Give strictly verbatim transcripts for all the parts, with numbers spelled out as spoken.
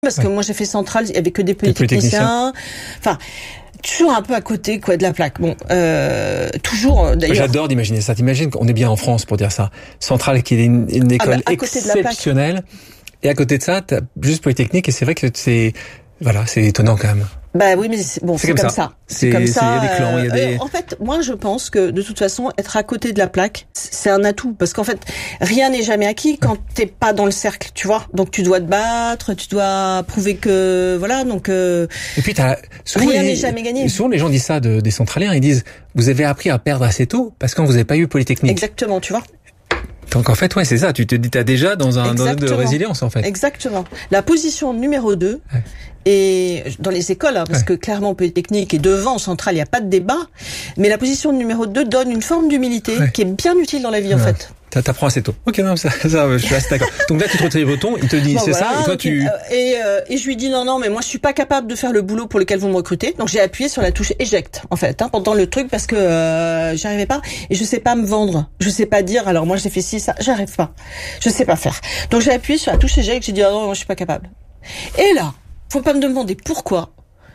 Parce que ouais. moi j'ai fait Centrale, il y avait que des polytechniciens. Enfin, toujours un peu à côté quoi de la plaque. Bon, euh, toujours d'ailleurs. J'adore d'imaginer ça. T'imagines qu'on est bien en France pour dire ça. Centrale qui est une, une école ah bah, exceptionnelle. Et à côté de ça, t'as juste Polytechnique et c'est vrai que c'est, voilà, c'est étonnant quand même. Bah oui, mais c'est, bon, c'est, c'est comme, comme ça. ça. C'est, c'est comme c'est, ça. Il y a des clans, il y a des... Euh, en fait, moi, je pense que de toute façon, être à côté de la plaque, c'est un atout, parce qu'en fait, rien n'est jamais acquis quand t'es pas dans le cercle, tu vois. Donc, tu dois te battre, tu dois prouver que, voilà. Donc, euh, et puis t'as souvent rien les, n'est jamais gagné. Souvent, les gens disent ça de, des centraliens. Ils disent, vous avez appris à perdre assez tôt parce que vous n'avez pas eu Polytechnique. Exactement, tu vois. Donc en fait, ouais, c'est ça. Tu te dis, t'as déjà dans un dans de résilience en fait. Exactement. La position numéro deux. Ouais. Et dans les écoles, hein, parce ouais. que clairement Polytechnique est devant, Centrale, il n'y a pas de débat. Mais la position numéro deux donne une forme d'humilité ouais. qui est bien utile dans la vie ouais. en fait. T'apprends assez tôt. Ok, non, ça, ça, je suis assez d'accord. Donc là, tu te retrouves breton, il te dit, bon, c'est voilà, ça, et toi, okay. tu... Et, euh, et je lui dis, non, non, mais moi, je suis pas capable de faire le boulot pour lequel vous me recrutez. Donc, j'ai appuyé sur la touche éjecte, en fait, hein, pendant le truc, parce que euh, j'y arrivais pas. Et je sais pas me vendre. Je sais pas dire, alors moi, j'ai fait ci, ça, j'arrive pas. Je sais pas faire. Donc, j'ai appuyé sur la touche éjecte, j'ai dit, oh non, moi, je suis pas capable. Et là, faut pas me demander pourquoi.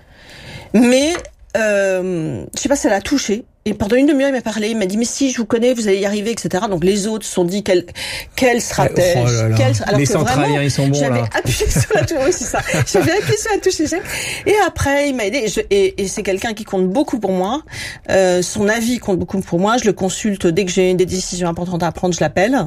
Mais, euh, je sais pas si elle a touché. Et pendant une demi-heure, il m'a parlé, il m'a dit, mais si, je vous connais, vous allez y arriver, et cetera. Donc, les autres se sont dit, quel, quel stratège, oh là là. quel, alors les que centraliens, vraiment, ils sont bons, j'avais là. appuyé sur la touche, oui, c'est ça. J'avais appuyé sur la touche échec. Et après, il m'a aidé. Et, je, et, et c'est quelqu'un qui compte beaucoup pour moi. Euh, son avis compte beaucoup pour moi. Je le consulte dès que j'ai des décisions importantes à prendre, je l'appelle.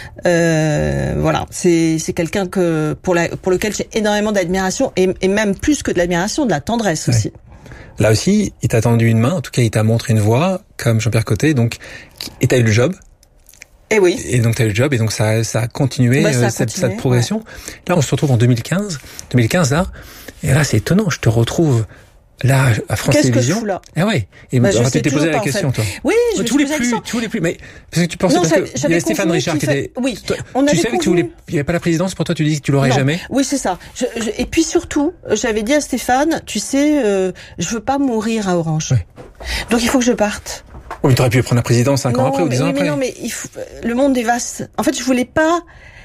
Euh, voilà. C'est, c'est quelqu'un que, pour la, pour lequel j'ai énormément d'admiration et, et même plus que de l'admiration, de la tendresse ouais. aussi. Là aussi, il t'a tendu une main, en tout cas, il t'a montré une voie, comme Jean-Pierre Côté, donc, et t'as eu le job. Et oui. Et donc, t'as eu le job, et donc, ça, ça a continué, bah, ça a cette, continué, cette progression. Ouais. Là, on se retrouve en deux mille quinze. deux mille quinze, là. Et là, c'est étonnant, je te retrouve là, à France Qu'est-ce Télévisions. Que je fous là? Ah ouais. Et bah, alors, tu t'es posé la pas, question, en fait. toi. Oui, je tous me les plus, tous les plus, mais, parce que tu pensais, non, parce que, il y avait Stéphane Richard qui fait... était, oui. toi, On tu avait savais convenu... que tu voulais, il n'y avait pas la présidence, pour toi, tu dis que tu l'aurais non. jamais? Oui, c'est ça. Je, je, et puis surtout, j'avais dit à Stéphane, tu sais, euh, je veux pas mourir à Orange. Oui. Donc il faut que je parte. Oui, mais t'aurais pu prendre la présidence cinq non, ans après ou dix ans oui, après. Mais non, mais il faut, le monde est vaste. En fait, je voulais pas,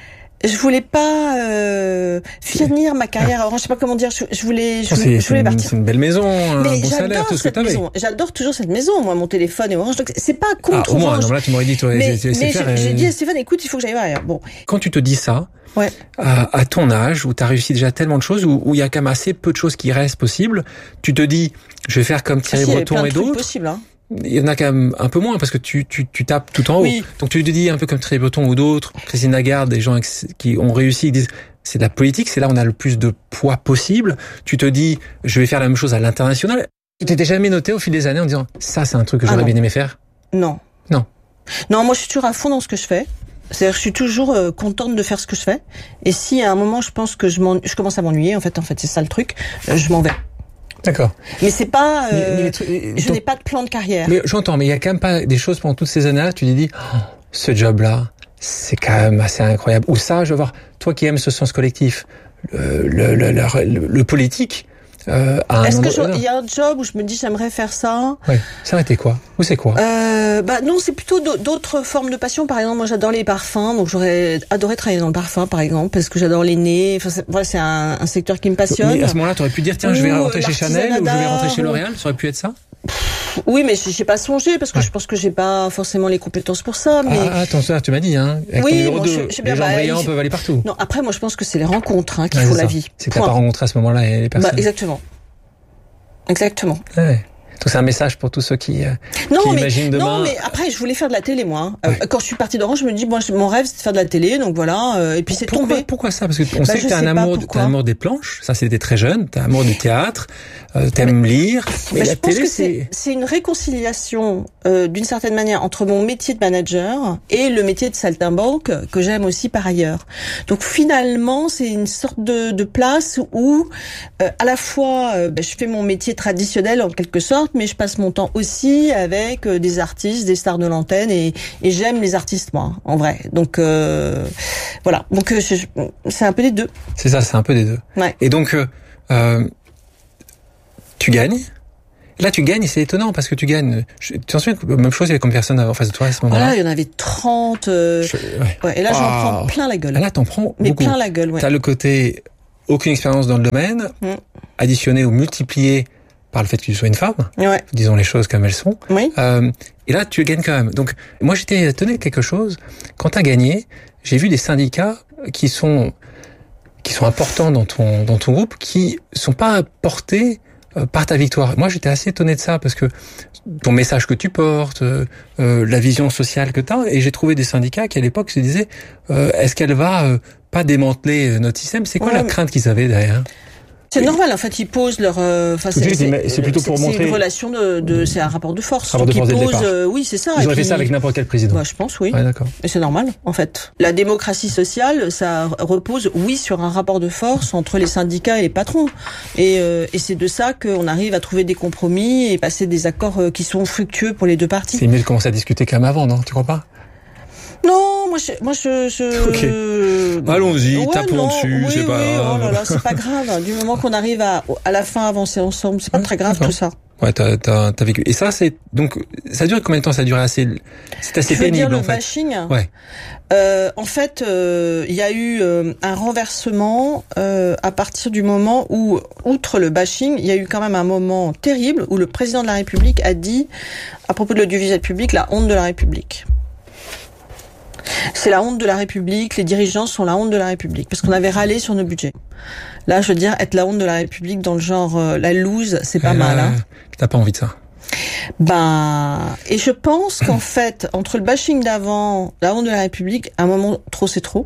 je voulais pas euh, finir ma carrière à Orange. Je sais pas comment dire. Je, je voulais, je, c'est, je voulais partir. C'est une belle maison, un mais bon salaire, tout ce que t'avais. Maison. J'adore toujours cette maison. Moi, mon téléphone et Orange. Donc c'est pas contre ah, au moins, Orange. Non, là, tu m'aurais dit, toi, mais, c'est, c'est mais faire, j'ai et... dit à Stéphane, écoute, il faut que j'aille voir. Bon. Quand tu te dis ça, ouais. à, à ton âge, où t'as réussi déjà tellement de choses, où, où il y a quand même assez peu de choses qui restent possibles, tu te dis, je vais faire comme Thierry ah, si, Breton et d'autres. Possible, hein. Il y en a quand même un peu moins parce que tu tu tu tapes tout en haut. Oui. Donc tu te dis un peu comme Thierry Breton ou d'autres, Christine Lagarde, des gens qui ont réussi, ils disent c'est de la politique, c'est là où on a le plus de poids possible. Tu te dis je vais faire la même chose à l'international. Tu t'étais jamais noté au fil des années en disant ça c'est un truc que j'aurais ah bien aimé faire? Non. Non. Non, moi je suis toujours à fond dans ce que je fais. C'est-à-dire que je suis toujours euh, contente de faire ce que je fais. Et si à un moment je pense que je, je commence à m'ennuyer, en fait, en fait c'est ça le truc, euh, je m'en vais. D'accord. Mais c'est pas, euh, mais, mais trucs, je ton... n'ai pas de plan de carrière. Mais j'entends, mais il y a quand même pas des choses pendant toutes ces années-là, tu te dis, oh, ce job-là, c'est quand même assez incroyable. Ou ça, je veux voir, toi qui aimes ce sens collectif, le, le, le, le, le, le politique, euh, à un Est-ce endroit... que il y a un job où je me dis j'aimerais faire ça? Oui. Ça aurait été quoi? Ou c'est quoi? Euh, bah non, c'est plutôt d'autres formes de passion. Par exemple, moi j'adore les parfums, donc j'aurais adoré travailler dans le parfum, par exemple, parce que j'adore les nez. Enfin, c'est, voilà, c'est un, un secteur qui me passionne. Mais à ce moment-là, tu aurais pu dire tiens, ou je vais rentrer chez Chanel ou je vais rentrer chez L'Oréal. Ça aurait pu être ça? Oui, mais j'ai pas songé parce que ouais. je pense que j'ai pas forcément les compétences pour ça. Mais ah, attends, ça, tu m'as dit, hein. Avec oui, ton bon, deux, je, je, les gens bah, brillants il... peuvent aller partout. Non, après, moi, je pense que c'est les rencontres hein, qui ouais, font la ça. vie. C'est que t'as pas rencontré à ce moment-là les personnes. Bah, exactement. Exactement. Ouais. Donc c'est un message pour tous ceux qui, euh, non, qui mais, imaginent demain. Non, mais après, je voulais faire de la télé, moi. Ouais. Euh, quand je suis partie d'Orange, je me dis, moi, mon rêve, c'est de faire de la télé, donc voilà. Euh, et puis c'est pourquoi, tombé. Pourquoi ça? Parce que on bah, sait que t'as un amour, t'as un amour des planches. Ça, c'était très jeune. T'as un amour du théâtre. Euh, t'aimes mais, lire. Mais, mais la je pense télé, que c'est, c'est une réconciliation, euh, d'une certaine manière, entre mon métier de manager et le métier de saltimbanque que j'aime aussi par ailleurs. Donc finalement, c'est une sorte de, de place où, euh, à la fois, euh, bah, je fais mon métier traditionnel en quelque sorte, mais je passe mon temps aussi avec euh, des artistes, des stars de l'antenne, et, et j'aime les artistes, moi, en vrai. Donc euh, voilà. Donc euh, je, c'est un peu des deux. C'est ça, c'est un peu des deux. Ouais. Et donc euh, euh, tu gagnes. Là, tu gagnes et c'est étonnant parce que tu gagnes. Tu t'en souviens, même chose, il y avait comme personne en face de toi à ce moment-là. Voilà, il y en avait trente. Euh, je, ouais. Ouais, et là, wow. j'en prends plein la gueule. Là, t'en prends Mais beaucoup. plein la gueule, ouais. T'as le côté aucune expérience dans le domaine, mmh. additionnée ou multipliée par le fait que tu sois une femme, ouais. disons les choses comme elles sont. Oui. Euh, et là, tu gagnes quand même. Donc, moi, j'étais étonné de quelque chose. Quand tu as gagné, j'ai vu des syndicats qui sont qui sont importants dans ton dans ton groupe, qui sont pas portés euh, par ta victoire. Moi, j'étais assez étonné de ça parce que ton message que tu portes, euh, euh, la vision sociale que tu as, et j'ai trouvé des syndicats qui à l'époque se disaient euh, est-ce qu'elle va euh, pas démanteler notre système? C'est quoi ouais, la mais... crainte qu'ils avaient derrière? C'est normal, en fait, ils posent leur. Enfin, euh, c'est, c'est, c'est plutôt pour c'est, montrer. C'est une relation de, de c'est un rapport de force. Rapport de force ils posent, euh, oui, c'est ça. Ils auraient fait ça avec n'importe quel président. Bah, je pense, oui. Ouais, d'accord. Et c'est normal, en fait. La démocratie sociale, ça repose, oui, sur un rapport de force entre les syndicats et les patrons. Et, euh, et c'est de ça qu'on arrive à trouver des compromis et passer des accords qui sont fructueux pour les deux parties. C'est mieux de commencer à discuter comme avant, non? Tu crois pas? Non, moi je, moi je, je... Ok. Euh... Allons-y, ouais, tapons non, dessus, oui, c'est pas oui, grave. Oh là là, c'est pas grave. Du moment qu'on arrive à, à la fin avancer ensemble, c'est pas ouais, très grave d'accord. tout ça. Ouais, t'as, t'as, t'as vécu. Et ça, c'est donc ça dure combien de temps? Ça dure assez, c'est assez tu veux pénible dire en le fait. Bashing. Ouais. Euh, en fait, il euh, y a eu euh, un renversement euh, à partir du moment où, outre le bashing, il y a eu quand même un moment terrible où le président de la République a dit, à propos de l'audiovisuel public, la honte de la République. C'est la honte de la République, les dirigeants sont la honte de la République, parce qu'on avait râlé sur nos budgets. Là, je veux dire, être la honte de la République dans le genre euh, la loose, c'est pas euh, mal. Hein. T'as pas envie de ça? Ben, et je pense qu'en fait, entre le bashing d'avant, la honte de la République, à un moment, trop c'est trop.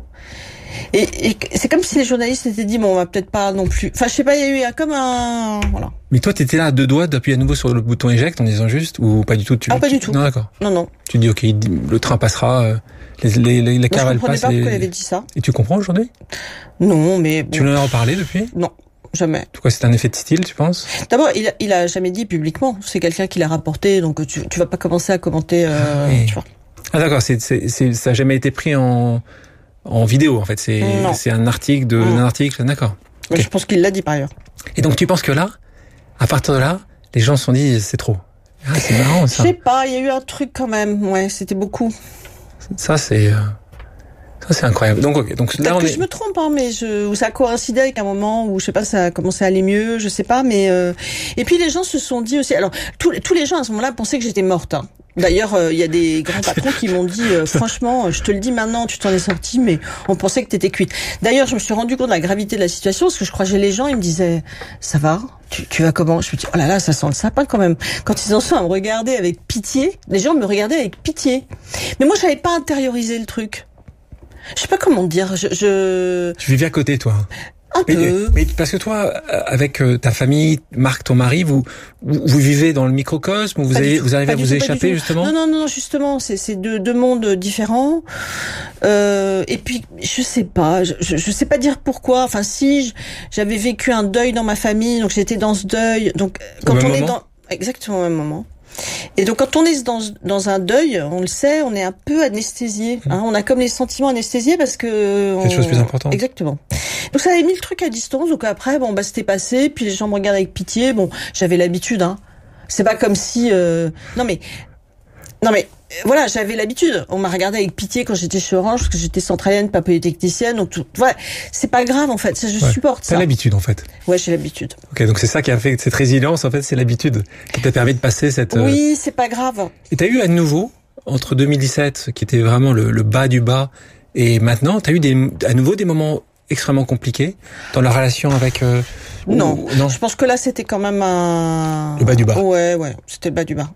Et, et c'est comme si les journalistes s'étaient dit, bon, on va peut-être pas non plus... Enfin, je sais pas, il y a eu comme un... Voilà. Mais toi, t'étais là à deux doigts d'appuyer à nouveau sur le bouton éjecte en disant juste, ou pas du tout? Tu, ah, pas tu... du tout. Non, d'accord. Non, non. Tu dis, ok, le train passera, euh, les, les, les, les caravelles passent... Je comprenais pas les... pourquoi il avait dit ça. Et tu comprends aujourd'hui? Non, mais... Bon. Tu en as reparlé depuis? Non. Jamais. En tout cas, c'est un effet de style, tu penses? D'abord, il a, il a jamais dit publiquement. C'est quelqu'un qui l'a rapporté, donc tu, tu vas pas commencer à commenter, euh, ah, oui. tu vois. Ah, d'accord, c'est, c'est, c'est, ça a jamais été pris en, en vidéo, en fait. C'est, non. c'est un article de, mmh. un article, d'accord. Okay. Je pense qu'il l'a dit par ailleurs. Et donc, tu penses que là, à partir de là, les gens se sont dit, c'est trop. Ah, c'est marrant, ça. Je sais pas, il y a eu un truc quand même. Ouais, c'était beaucoup. Ça, c'est, euh... ça, c'est incroyable. Donc, ok. Donc, là, on que est... je me trompe, hein, mais je, ça a coïncidé avec un moment où, je sais pas, ça a commencé à aller mieux, je sais pas, mais, euh... et puis les gens se sont dit aussi, alors, tous, tous les gens à ce moment-là pensaient que j'étais morte, hein. D'ailleurs, il euh, y a des grands patrons qui m'ont dit, euh, franchement, je te le dis maintenant, tu t'en es sorti, mais on pensait que t'étais cuite. D'ailleurs, je me suis rendu compte de la gravité de la situation, parce que je croisais les gens, ils me disaient, ça va? Tu, tu vas comment? Je me dis, oh là là, ça sent le sapin quand même. Quand ils en sont à me regarder avec pitié, les gens me regardaient avec pitié. Mais moi, j'avais pas intériorisé le truc. Je sais pas comment dire, je... je... Tu vivais à côté, toi? Un mais, peu. Mais parce que toi, avec ta famille, Marc, ton mari, vous vous, vous vivez dans le microcosme, vous, avez, vous arrivez à vous échapper, justement? Non, non, non, justement, c'est, c'est deux, deux mondes différents. Euh, et puis, je sais pas, je, je, je sais pas dire pourquoi. Enfin, si, j'avais vécu un deuil dans ma famille, donc j'étais dans ce deuil. Donc, quand au même on moment? est dans... Exactement au même moment. Et donc quand on est dans dans un deuil, on le sait, on est un peu anesthésié. Hein, on a comme les sentiments anesthésiés parce que on... quelque chose de plus important. Exactement. Donc ça avait mis le truc à distance. Donc après, bon bah c'était passé. Puis les gens me regardaient avec pitié. Bon, j'avais l'habitude. Hein. C'est pas comme si euh... non mais non mais voilà, j'avais l'habitude. On m'a regardé avec pitié quand j'étais chez Orange parce que j'étais centralienne, pas polytechnicienne. Donc tout, voilà, c'est pas grave en fait. Ça, je ouais. supporte ça. T'as l'habitude en fait. Ouais, j'ai l'habitude. Ok, donc c'est ça qui a fait cette résilience en fait, c'est l'habitude qui t'a permis de passer cette. Oui, euh... c'est pas grave. Et t'as eu à nouveau entre deux mille dix-sept, qui était vraiment le, le bas du bas, et maintenant t'as eu des, à nouveau des moments extrêmement compliqués dans la relation avec. Euh, non. Ou, non. Je pense que là c'était quand même un. Le bas du bas. Ouais, ouais, c'était le bas du bas.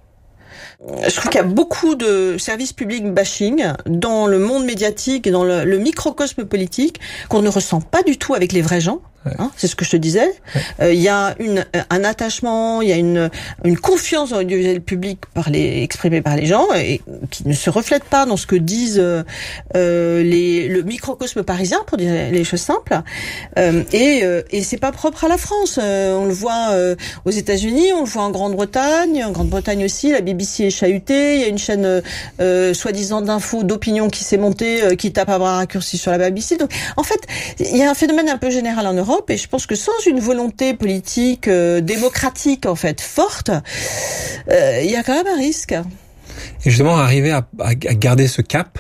Je trouve qu'il y a beaucoup de services publics bashing dans le monde médiatique et dans le, le microcosme politique qu'on ne ressent pas du tout avec les vrais gens. Ouais. Hein, c'est ce que je te disais. Il ouais. euh, y a une, un attachement, il y a une, une confiance dans l'audiovisuel public par les, exprimée par les gens et qui ne se reflète pas dans ce que disent euh, les, le microcosme parisien, pour dire les choses simples. Euh, et, euh, et c'est pas propre à la France. Euh, on le voit euh, aux États-Unis, on le voit en Grande-Bretagne. En Grande-Bretagne aussi, la B B C est chahutée. Il y a une chaîne euh, soi-disant d'infos, d'opinion qui s'est montée, euh, qui tape à bras raccourcis sur la B B C. Donc, en fait, il y a un phénomène un peu général en Europe. Et je pense que sans une volonté politique euh, démocratique en fait forte, euh, il y a quand même un risque. Et justement, arriver à, à garder ce cap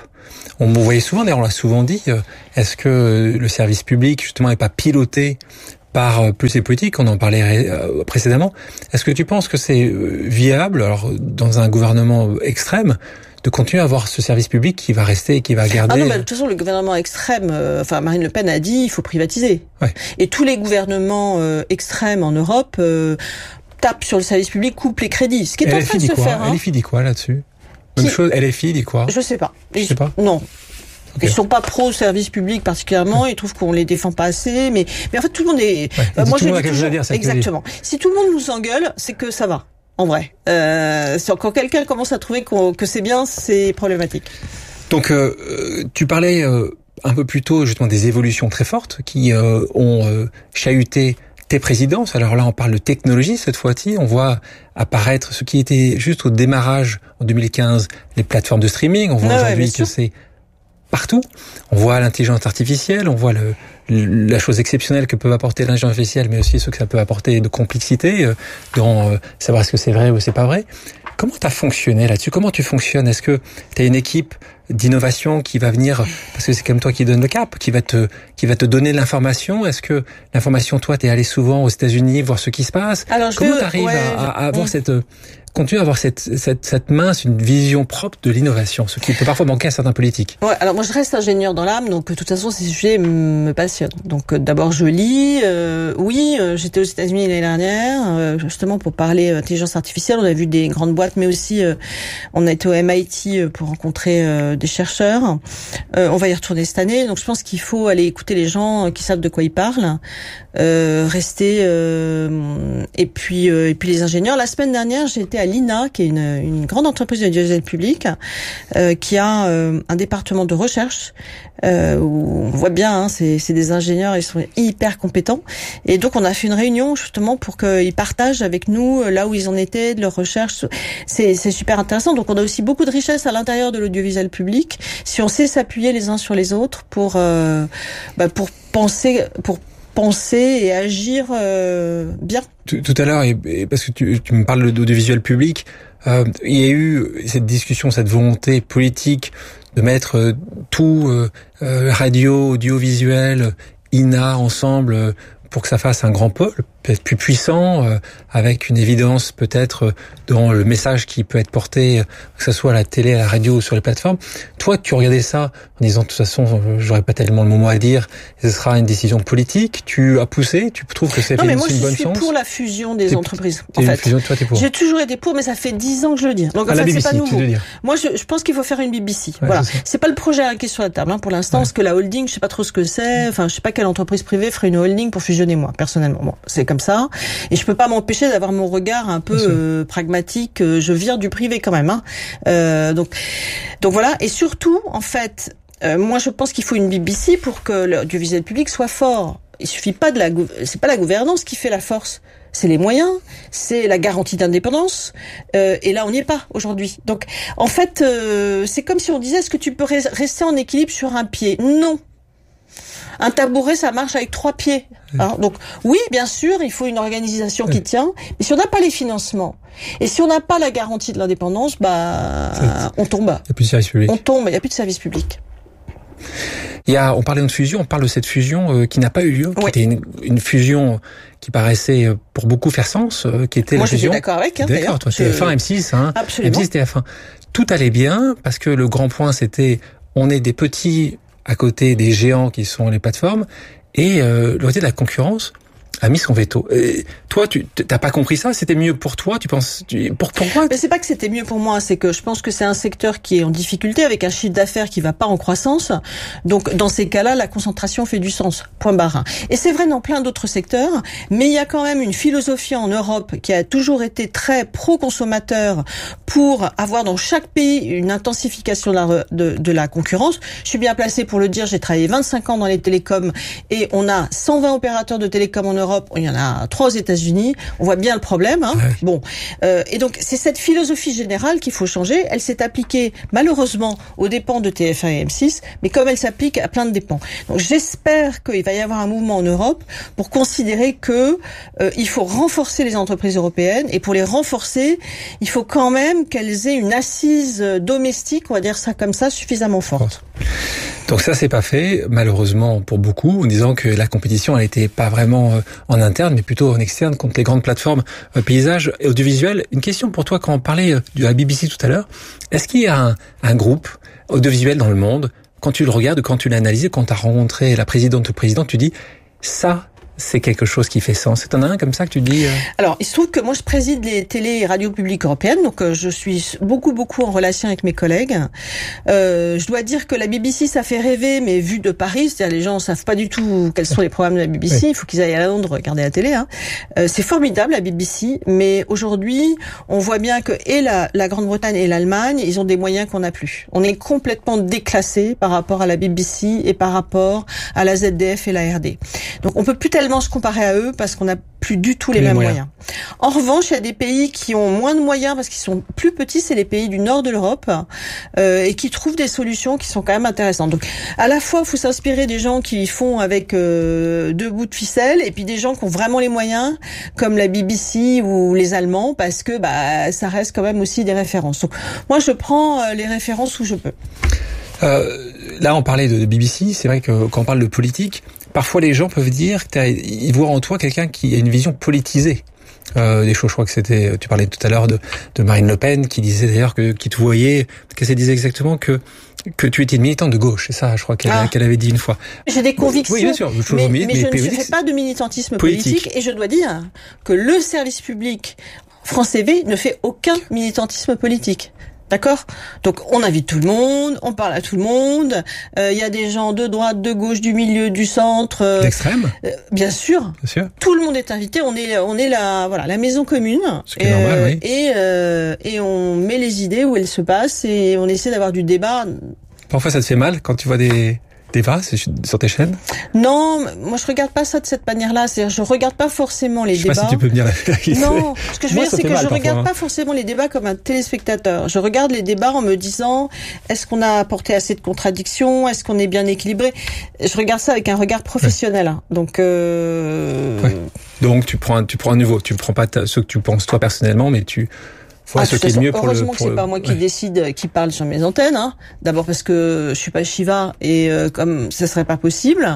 On me voyait souvent, d'ailleurs on l'a souvent dit, euh, est-ce que le service public justement n'est pas piloté par euh, plus les politiques, on en parlait euh, précédemment. Est-ce que tu penses que c'est euh, viable, alors dans un gouvernement extrême, de continuer à avoir ce service public qui va rester et qui va garder... Ah non, mais de toute façon, le gouvernement extrême, euh, enfin Marine Le Pen a dit, il faut privatiser. Ouais. Et tous les gouvernements euh, extrêmes en Europe euh, tapent sur le service public, coupent les crédits. Ce qui est en train de se faire. L F I dit quoi là-dessus? Même qui... chose, L F I dit quoi? Je sais pas. Je sais pas. Non. Okay. Ils sont pas pro service public particulièrement, ils trouvent qu'on les défend pas assez, mais mais en fait tout le monde est. Ouais, euh, moi tout je le monde dis a toujours, à dire, exactement. Si tout le monde nous engueule, c'est que ça va. En vrai, euh, quand quelqu'un commence à trouver qu'on, que c'est bien, c'est problématique. Donc euh, tu parlais euh, un peu plus tôt justement des évolutions très fortes qui euh, ont euh, chahuté tes présidences. Alors là, on parle de technologie cette fois-ci. On voit apparaître ce qui était juste au démarrage en deux mille quinze, les plateformes de streaming. On voit ah aujourd'hui ouais, que c'est partout. On voit l'intelligence artificielle, on voit le, le, la chose exceptionnelle que peut apporter l'intelligence artificielle, mais aussi ce que ça peut apporter de complexité euh, dans euh, savoir est-ce que c'est vrai ou c'est pas vrai. Comment tu as fonctionné là-dessus? Comment tu fonctionnes? Est-ce que tu as une équipe d'innovation qui va venir, parce que c'est comme toi qui donne le cap, qui va te qui va te donner l'information? Est-ce que l'information, toi, t'es allé souvent aux États-Unis voir ce qui se passe? Alors, comment tu arrives ouais, à, à avoir mmh. cette continuer à avoir cette, cette, cette mince, une vision propre de l'innovation, ce qui peut parfois manquer à certains politiques? Ouais, alors moi je reste ingénieur dans l'âme, donc de toute façon ces sujets me passionnent. Donc euh, d'abord je lis, euh, oui, euh, j'étais aux États-Unis l'année dernière, euh, justement pour parler intelligence artificielle. On a vu des grandes boîtes, mais aussi euh, on a été au M I T pour rencontrer euh, des chercheurs. Euh, on va y retourner cette année, donc je pense qu'il faut aller écouter les gens qui savent de quoi ils parlent, euh, rester euh, et puis euh, et puis les ingénieurs. La semaine dernière, j'ai été à l'I N A, qui est une, une grande entreprise de l'audiovisuel public, euh, qui a euh, un département de recherche euh, où on voit bien, hein, c'est, c'est des ingénieurs, ils sont hyper compétents. Et donc on a fait une réunion justement pour qu'ils partagent avec nous là où ils en étaient de leur recherche. C'est, c'est super intéressant. Donc on a aussi beaucoup de richesses à l'intérieur de l'audiovisuel public si on sait s'appuyer les uns sur les autres pour euh, bah, pour penser pour penser et agir euh, bien. Tout, tout à l'heure, et, et parce que tu, tu me parles d'audiovisuel public, euh, il y a eu cette discussion, cette volonté politique de mettre euh, tout, euh, euh, radio, audiovisuel, I N A ensemble euh, pour que ça fasse un grand pôle, peut-être plus puissant, euh, avec une évidence peut-être euh, dans le message qui peut être porté, euh, que ce soit à la télé, à la radio ou sur les plateformes. Toi, tu regardais ça en disant de toute façon, euh, j'aurais pas tellement le mot à dire, ce sera une décision politique. Tu as poussé, tu trouves que c'est non, mais moi, une bonne chance? je suis pour la fusion des t'es, entreprises. T'es en fait, fusion, toi, t'es pour. J'ai toujours été pour, mais ça fait dix ans que je le dis. Donc en à fait, la B B C, c'est pas nouveau. dire. Moi, je, je pense qu'il faut faire une B B C. Ouais, voilà, c'est, c'est pas le projet qui est sur la table hein, pour l'instant, ouais. Parce que la holding, je sais pas trop ce que c'est. Enfin, je sais pas quelle entreprise privée ferait une holding pour fusionner moi, personnellement. Bon, c'est comme ça, et je peux pas m'empêcher d'avoir mon regard un peu euh, pragmatique. Euh, je vire du privé quand même. Hein. Euh, donc, donc voilà. Et surtout, en fait, euh, moi, je pense qu'il faut une B B C pour que l'audiovisuel public soit fort. Il suffit pas de la, c'est pas la gouvernance qui fait la force. C'est les moyens, c'est la garantie d'indépendance, euh, et là on n'y est pas aujourd'hui. Donc en fait, euh, c'est comme si on disait est-ce que tu peux rester en équilibre sur un pied? Non. Un tabouret, ça marche avec trois pieds. Hein. Donc oui, bien sûr, il faut une organisation qui tient, mais si on n'a pas les financements et si on n'a pas la garantie de l'indépendance, bah on tombe. Il n'y a plus de service public. On tombe, il n'y a plus de service public. Il y a, on parlait de fusion, on parle de cette fusion euh, qui n'a pas eu lieu, qui oui. était une, une fusion qui paraissait euh, pour beaucoup faire sens, euh, qui était Moi, la fusion. Moi, je suis d'accord avec. Hein, d'accord, toi, c'est F un, M six, hein. Absolument. M six, c'était F un. Tout allait bien parce que le grand point, c'était on est des petits à côté des géants qui sont les plateformes et euh, le côté de la concurrence a mis son veto. Et toi, tu t'as pas compris ça? C'était mieux pour toi? Tu penses tu, pour pourquoi? Mais c'est pas que c'était mieux pour moi, c'est que je pense que c'est un secteur qui est en difficulté avec un chiffre d'affaires qui va pas en croissance. Donc dans ces cas-là, la concentration fait du sens. Point barre. Et c'est vrai dans plein d'autres secteurs, mais il y a quand même une philosophie en Europe qui a toujours été très pro-consommateur pour avoir dans chaque pays une intensification de la, de, de la concurrence. Je suis bien placée pour le dire. J'ai travaillé vingt-cinq ans dans les télécoms et on a cent vingt opérateurs de télécoms en Europe. Europe, il y en a trois aux États-Unis. On voit bien le problème. Hein. Ouais. Bon, euh, et donc c'est cette philosophie générale qu'il faut changer. Elle s'est appliquée malheureusement aux dépens de T F un et M six, mais comme elle s'applique à plein de dépens. Donc j'espère qu'il va y avoir un mouvement en Europe pour considérer que euh, il faut renforcer les entreprises européennes, et pour les renforcer, il faut quand même qu'elles aient une assise domestique, on va dire ça comme ça, suffisamment forte. Donc ça, c'est pas fait, malheureusement pour beaucoup, en disant que la compétition, elle n'était pas vraiment en interne, mais plutôt en externe contre les grandes plateformes paysages et audiovisuels. Une question pour toi, quand on parlait de la B B C tout à l'heure, est-ce qu'il y a un, un groupe audiovisuel dans le monde, quand tu le regardes, quand tu l'as analysé, quand tu as rencontré la présidente ou le président, tu dis, ça, c'est quelque chose qui fait sens. T'en as un comme ça que tu dis euh... Alors, il se trouve que moi, je préside les télé et radios publiques européennes, donc euh, je suis beaucoup, beaucoup en relation avec mes collègues. Euh, je dois dire que la B B C, ça fait rêver, mais vu de Paris, c'est-à-dire les gens savent pas du tout quels sont les programmes de la B B C, oui. Il faut qu'ils aillent à Londres regarder la télé. Hein. Euh, c'est formidable, la B B C, mais aujourd'hui, on voit bien que et la, la Grande-Bretagne et l'Allemagne, ils ont des moyens qu'on n'a plus. On est complètement déclassé par rapport à la B B C et par rapport à la Z D F et la R D. Donc, on peut plus tellement se comparer à eux parce qu'on n'a plus du tout les, les mêmes moyens. moyens. En revanche, il y a des pays qui ont moins de moyens parce qu'ils sont plus petits, c'est les pays du nord de l'Europe, euh, et qui trouvent des solutions qui sont quand même intéressantes. Donc, à la fois, il faut s'inspirer des gens qui font avec euh, deux bouts de ficelle, et puis des gens qui ont vraiment les moyens, comme la B B C ou les Allemands, parce que bah ça reste quand même aussi des références. Donc, moi, je prends euh, les références où je peux. Euh, là, on parlait de B B C. C'est vrai que quand on parle de politique, parfois les gens peuvent dire qu'ils voient en toi quelqu'un qui a une vision politisée. Euh, des choses, je crois que c'était, tu parlais tout à l'heure de, de Marine Le Pen, qui disait d'ailleurs que, qui te voyait, qu'elle disait exactement que que tu étais une militante de gauche, c'est ça, je crois qu'elle, ah. qu'elle avait dit une fois. J'ai des convictions, oui, bien sûr, mais, mais, mais je ne fais pas de militantisme politique. politique, et je dois dire que le service public France T V ne fait aucun militantisme politique. D'accord ? Donc, on invite tout le monde, on parle à tout le monde. Il euh, y a des gens de droite, de gauche, du milieu, du centre. Euh, D'extrême ? euh, Bien sûr. Bien sûr. Tout le monde est invité. On est, on est la, voilà, la maison commune. Ce qui est normal, euh, oui. Et, euh, et on met les idées où elles se passent et on essaie d'avoir du débat. Parfois, ça te fait mal quand tu vois des débats sur tes chaînes ? Non, moi je regarde pas ça de cette manière-là. C'est-à-dire, je regarde pas forcément les je débats. Je sais pas si tu peux me dire la vérité. Non, ce que je veux moi, dire, c'est que je parfois, regarde hein. pas forcément les débats comme un téléspectateur. Je regarde les débats en me disant, est-ce qu'on a apporté assez de contradictions ? Est-ce qu'on est bien équilibré ? Je regarde ça avec un regard professionnel. Ouais. Donc, euh... ouais. Donc tu prends, tu prends un niveau. Tu prends pas ta, ce que tu penses toi personnellement, mais tu Ah, ce qui est mieux pour heureusement le, pour que c'est pas moi qui ouais. décide, qui parle sur mes antennes. Hein. D'abord parce que je suis pas Shiva et euh, comme ça serait pas possible.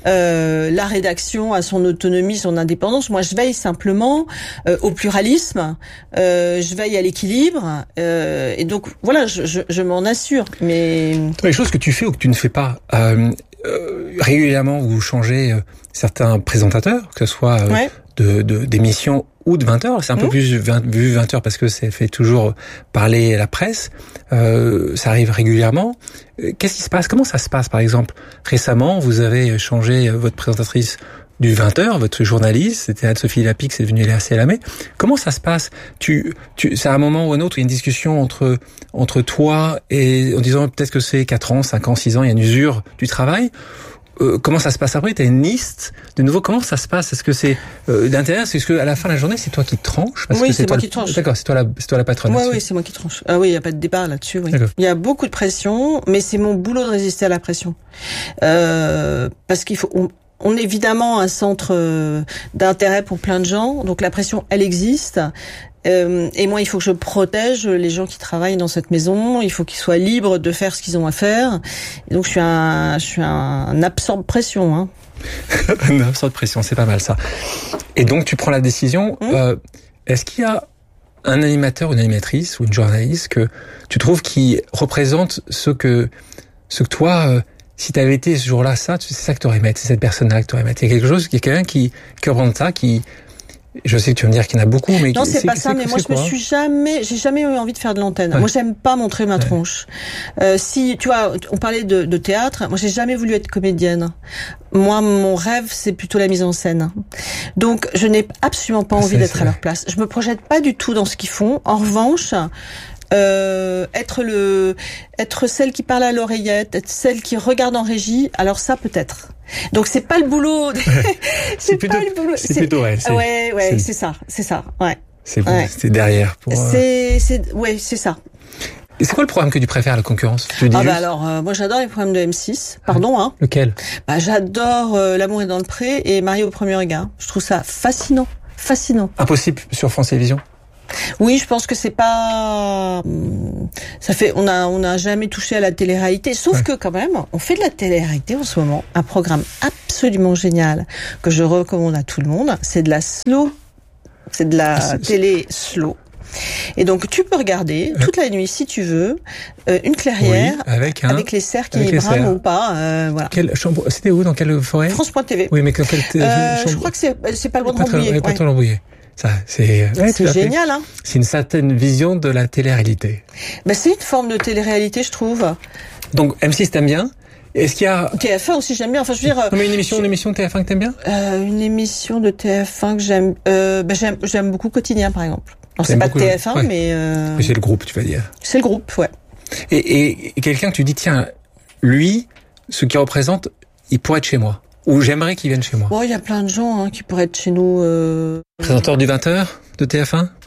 Euh, la rédaction a son autonomie, son indépendance. Moi, je veille simplement euh, au pluralisme. Euh, je veille à l'équilibre. Euh, et donc voilà, je, je, je m'en assure. Mais les choses que tu fais ou que tu ne fais pas. Euh, euh, régulièrement, vous changez euh, certains présentateurs, que ce soit euh, ouais. de, de d'émissions ou de vingt heures, c'est un mmh. peu plus vu vingt heures parce que ça fait toujours parler la presse, euh, ça arrive régulièrement. Qu'est-ce qui se passe ? Comment ça se passe, par exemple ? Récemment, vous avez changé votre présentatrice du vingt heures, votre journaliste, c'était Anne-Sophie Lapix, c'est devenu Léa Salamé. Comment ça se passe ? Tu, tu, c'est à un moment ou un autre, il y a une discussion entre, entre toi et, en disant peut-être que c'est quatre ans, cinq ans, six ans, il y a une usure du travail. Euh, comment ça se passe après ? Tu as une liste de nouveau. Comment ça se passe ? Est-ce que c'est euh, d'intérieur ? C'est ce que à la fin de la journée, c'est toi qui tranches parce Oui, que c'est, c'est moi le... qui tranche. D'accord, c'est toi la, c'est toi la patronne. Oui, oui, c'est moi qui tranche. Ah oui, il y a pas de débat là-dessus. Oui. Il y a beaucoup de pression, mais c'est mon boulot de résister à la pression. Euh, parce qu'il faut. On, on est évidemment un centre d'intérêt pour plein de gens, donc la pression, elle existe. Euh, et moi, il faut que je protège les gens qui travaillent dans cette maison. Il faut qu'ils soient libres de faire ce qu'ils ont à faire. Et donc, je suis un, je suis un, un absorbe pression. Hein. Un absorbe pression, c'est pas mal ça. Et donc, tu prends la décision. Mmh. Euh, est-ce qu'il y a un animateur, une animatrice ou une journaliste que tu trouves qui représente ce que, ce que toi, euh, si tu avais été ce jour-là, ça, c'est ça que tu aurais aimé, c'est cette personne-là que tu aurais aimé. Il y a quelque chose, il y a quelqu'un qui, qui représente ça, qui je sais que tu vas me dire qu'il y en a beaucoup, mais non, c'est, c'est pas ça. C'est, mais moi, je me suis jamais, j'ai jamais eu envie de faire de l'antenne. Ouais. Moi, j'aime pas montrer ma ouais. tronche. Euh, si tu vois, on parlait de, de théâtre. Moi, j'ai jamais voulu être comédienne. Moi, mon rêve, c'est plutôt la mise en scène. Donc, je n'ai absolument pas envie c'est, d'être c'est à leur place. Je me projette pas du tout dans ce qu'ils font. En revanche, Euh, être le, être celle qui parle à l'oreillette, être celle qui regarde en régie. Alors ça peut-être. Donc c'est pas le boulot. De... Ouais. c'est, c'est plutôt, pas le boulot. C'est, c'est plutôt ouais. C'est, ouais, ouais, c'est, c'est ça, c'est ça. Ouais. C'est bon, ouais. c'est derrière. Pour, euh... C'est, c'est, ouais, c'est ça. Et c'est quoi le programme que tu préfères, la concurrence? Tu dis Ah bah juste... alors, euh, moi j'adore les programmes de M six. Pardon, hein. Lequel? Bah j'adore euh, L'amour est dans le pré et Marié au premier regard. Je trouve ça fascinant, fascinant. Impossible sur France Télévisions. Oui, je pense que c'est pas. Ça fait, on a, on n'a jamais touché à la télé-réalité. Sauf ouais. que quand même, on fait de la télé-réalité en ce moment. Un programme absolument génial que je recommande à tout le monde. C'est de la slow, c'est de la c'est, télé slow. Et donc tu peux regarder toute la nuit si tu veux euh, une clairière oui, avec, un, avec les cerfs qui brament ou pas. Euh, voilà. Quelle chambre, c'était où, dans quelle forêt? France point T V. Oui, mais dans quelle t- euh, Je crois que c'est, c'est pas loin de Rambouillet. Ouais, pas trop Rambouillet. Ça, c'est, ouais, c'est génial, hein. C'est une certaine vision de la télé-réalité. Ben, c'est une forme de télé-réalité, je trouve. Donc, M six, t'aimes bien? Est-ce qu'il y a... T F un aussi, j'aime bien. Enfin, je veux dire. Non, mais une émission, je... une émission de T F un que t'aimes bien? Euh, une émission de T F un que j'aime, euh, ben, j'aime, j'aime beaucoup Quotidien, par exemple. Alors, c'est pas de T F un, ouais. mais, euh... mais c'est le groupe, tu vas dire. C'est le groupe, ouais. Et, et, et quelqu'un que tu dis, tiens, lui, ce qu'il représente, il pourrait être chez moi. Ou j'aimerais qu'il vienne chez moi. Bon, il y a plein de gens, hein, qui pourraient être chez nous, euh... Présenteur du vingt heures de T F un?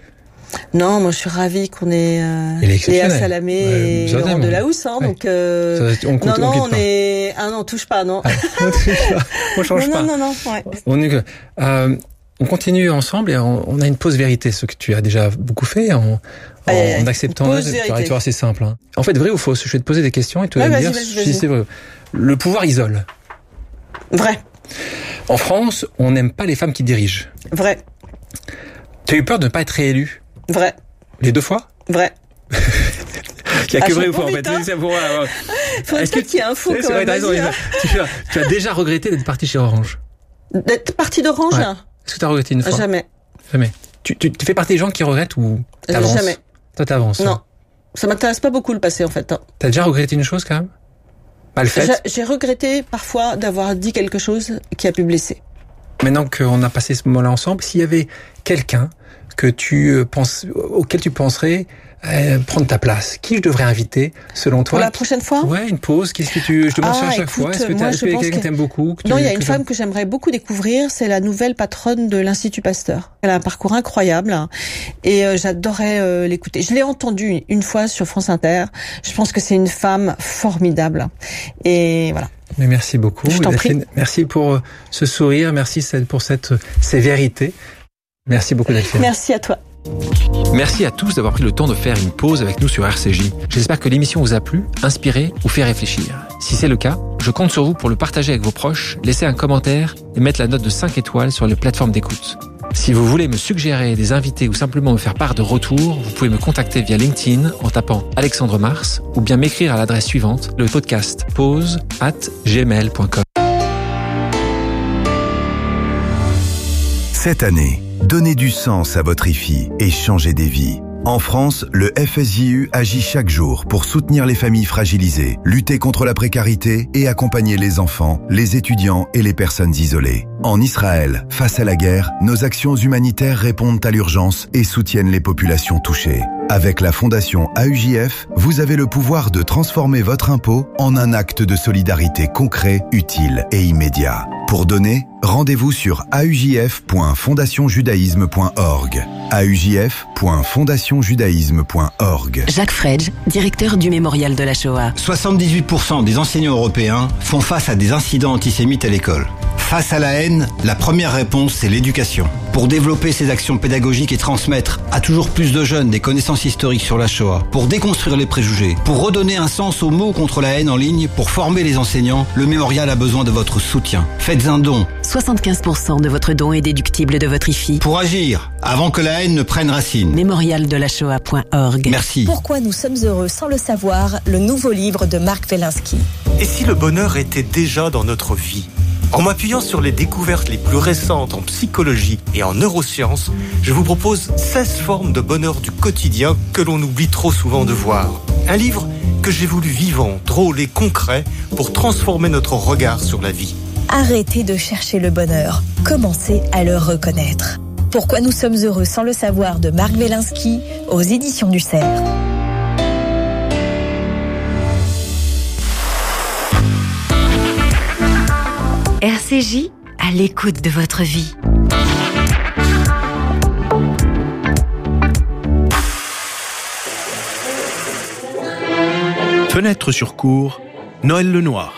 Non, moi je suis ravie qu'on ait euh, Léa Salamé ouais, et Laurent Delahousse, hein, ouais. donc euh, ça, on compte, non, non, on, on est, ah non, touche pas, non. Ah, on touche pas, on change non, pas. Non, non, non, ouais. On, euh, on continue ensemble et on, on a une pause vérité, ce que tu as déjà beaucoup fait en, en, ouais, en acceptant. Tu vois, c'est simple. Hein. En fait, vrai ou faux? Je vais te poser des questions et tu vas ouais, me dire vas-y, vas-y, vas-y. si c'est vrai. Le pouvoir isole. Vrai. En France, on n'aime pas les femmes qui dirigent. Vrai. Tu as eu peur de ne pas être réélu? Vrai. Les deux fois? Vrai. Il y a ah, que vrai ou faux, en fait. Hein. C'est pour, euh, Faut est-ce que qu'il y a un faux quand même. Raison, hein. tu, as, tu as déjà regretté d'être parti chez Orange? D'être parti d'Orange? Ouais. Est-ce que tu as regretté une fois? Jamais. Jamais. Tu, tu, tu fais partie des gens qui regrettent ou t'avances? Jamais. Toi, t'avances? Non. Ça m'intéresse pas beaucoup le passé, en fait. Hein. T'as déjà regretté une chose, quand même? Mal faite? J'ai, j'ai regretté, parfois, d'avoir dit quelque chose qui a pu blesser. Maintenant qu'on a passé ce moment-là ensemble, s'il y avait quelqu'un que tu penses, auquel tu penserais euh, prendre ta place, qui je devrais inviter selon toi? Pour la prochaine fois? Ouais, une pause. Qu'est-ce que tu, je demande ah, ça à chaque écoute, fois. Est-ce que tu as quelqu'un que, que t'aimes beaucoup? Que non, tu, il y a une que femme je... que j'aimerais beaucoup découvrir. C'est la nouvelle patronne de l'Institut Pasteur. Elle a un parcours incroyable hein, et euh, j'adorais euh, l'écouter. Je l'ai entendue une fois sur France Inter. Je pense que c'est une femme formidable. Et voilà. Mais merci beaucoup. Je t'en prie. Merci pour ce sourire. Merci pour cette sévérité. Merci beaucoup, Delphine. Merci à toi. Merci à tous d'avoir pris le temps de faire une pause avec nous sur R C J. J'espère que l'émission vous a plu, inspiré ou fait réfléchir. Si c'est le cas, je compte sur vous pour le partager avec vos proches, laisser un commentaire et mettre la note de cinq étoiles sur les plateformes d'écoute. Si vous voulez me suggérer des invités ou simplement me faire part de retours, vous pouvez me contacter via LinkedIn en tapant Alexandre Mars ou bien m'écrire à l'adresse suivante, le podcast pause arobase gmail point com. Cette année, donnez du sens à votre I F I et changez des vies. En France, le F S J U agit chaque jour pour soutenir les familles fragilisées, lutter contre la précarité et accompagner les enfants, les étudiants et les personnes isolées. En Israël, face à la guerre, nos actions humanitaires répondent à l'urgence et soutiennent les populations touchées. Avec la Fondation A U J F, vous avez le pouvoir de transformer votre impôt en un acte de solidarité concret, utile et immédiat. Pour donner, rendez-vous sur a u j f point fondation judaïsme point org. a u j f point fondation judaïsme point org. Jacques Fredge, directeur du Mémorial de la Shoah. soixante-dix-huit pour cent des enseignants européens font face à des incidents antisémites à l'école. Face à la haine, la première réponse, c'est l'éducation. Pour développer ces actions pédagogiques et transmettre à toujours plus de jeunes des connaissances historiques sur la Shoah, pour déconstruire les préjugés, pour redonner un sens aux mots contre la haine en ligne, pour former les enseignants, le Mémorial a besoin de votre soutien. Faites un don. soixante-quinze pour cent de votre don est déductible de votre I F I. Pour agir, avant que la haine ne prenne racine. mémorial de la shoah point org. Merci. Pourquoi nous sommes heureux sans le savoir, le nouveau livre de Marc Wielinski. Et si le bonheur était déjà dans notre vie ? En m'appuyant sur les découvertes les plus récentes en psychologie et en neurosciences, je vous propose seize formes de bonheur du quotidien que l'on oublie trop souvent de voir. Un livre que j'ai voulu vivant, drôle et concret pour transformer notre regard sur la vie. Arrêtez de chercher le bonheur, commencez à le reconnaître. Pourquoi nous sommes heureux sans le savoir de Marc Wielinski aux éditions du Cerf. R C J, à l'écoute de votre vie. Fenêtre sur cour, Noël Lenoir.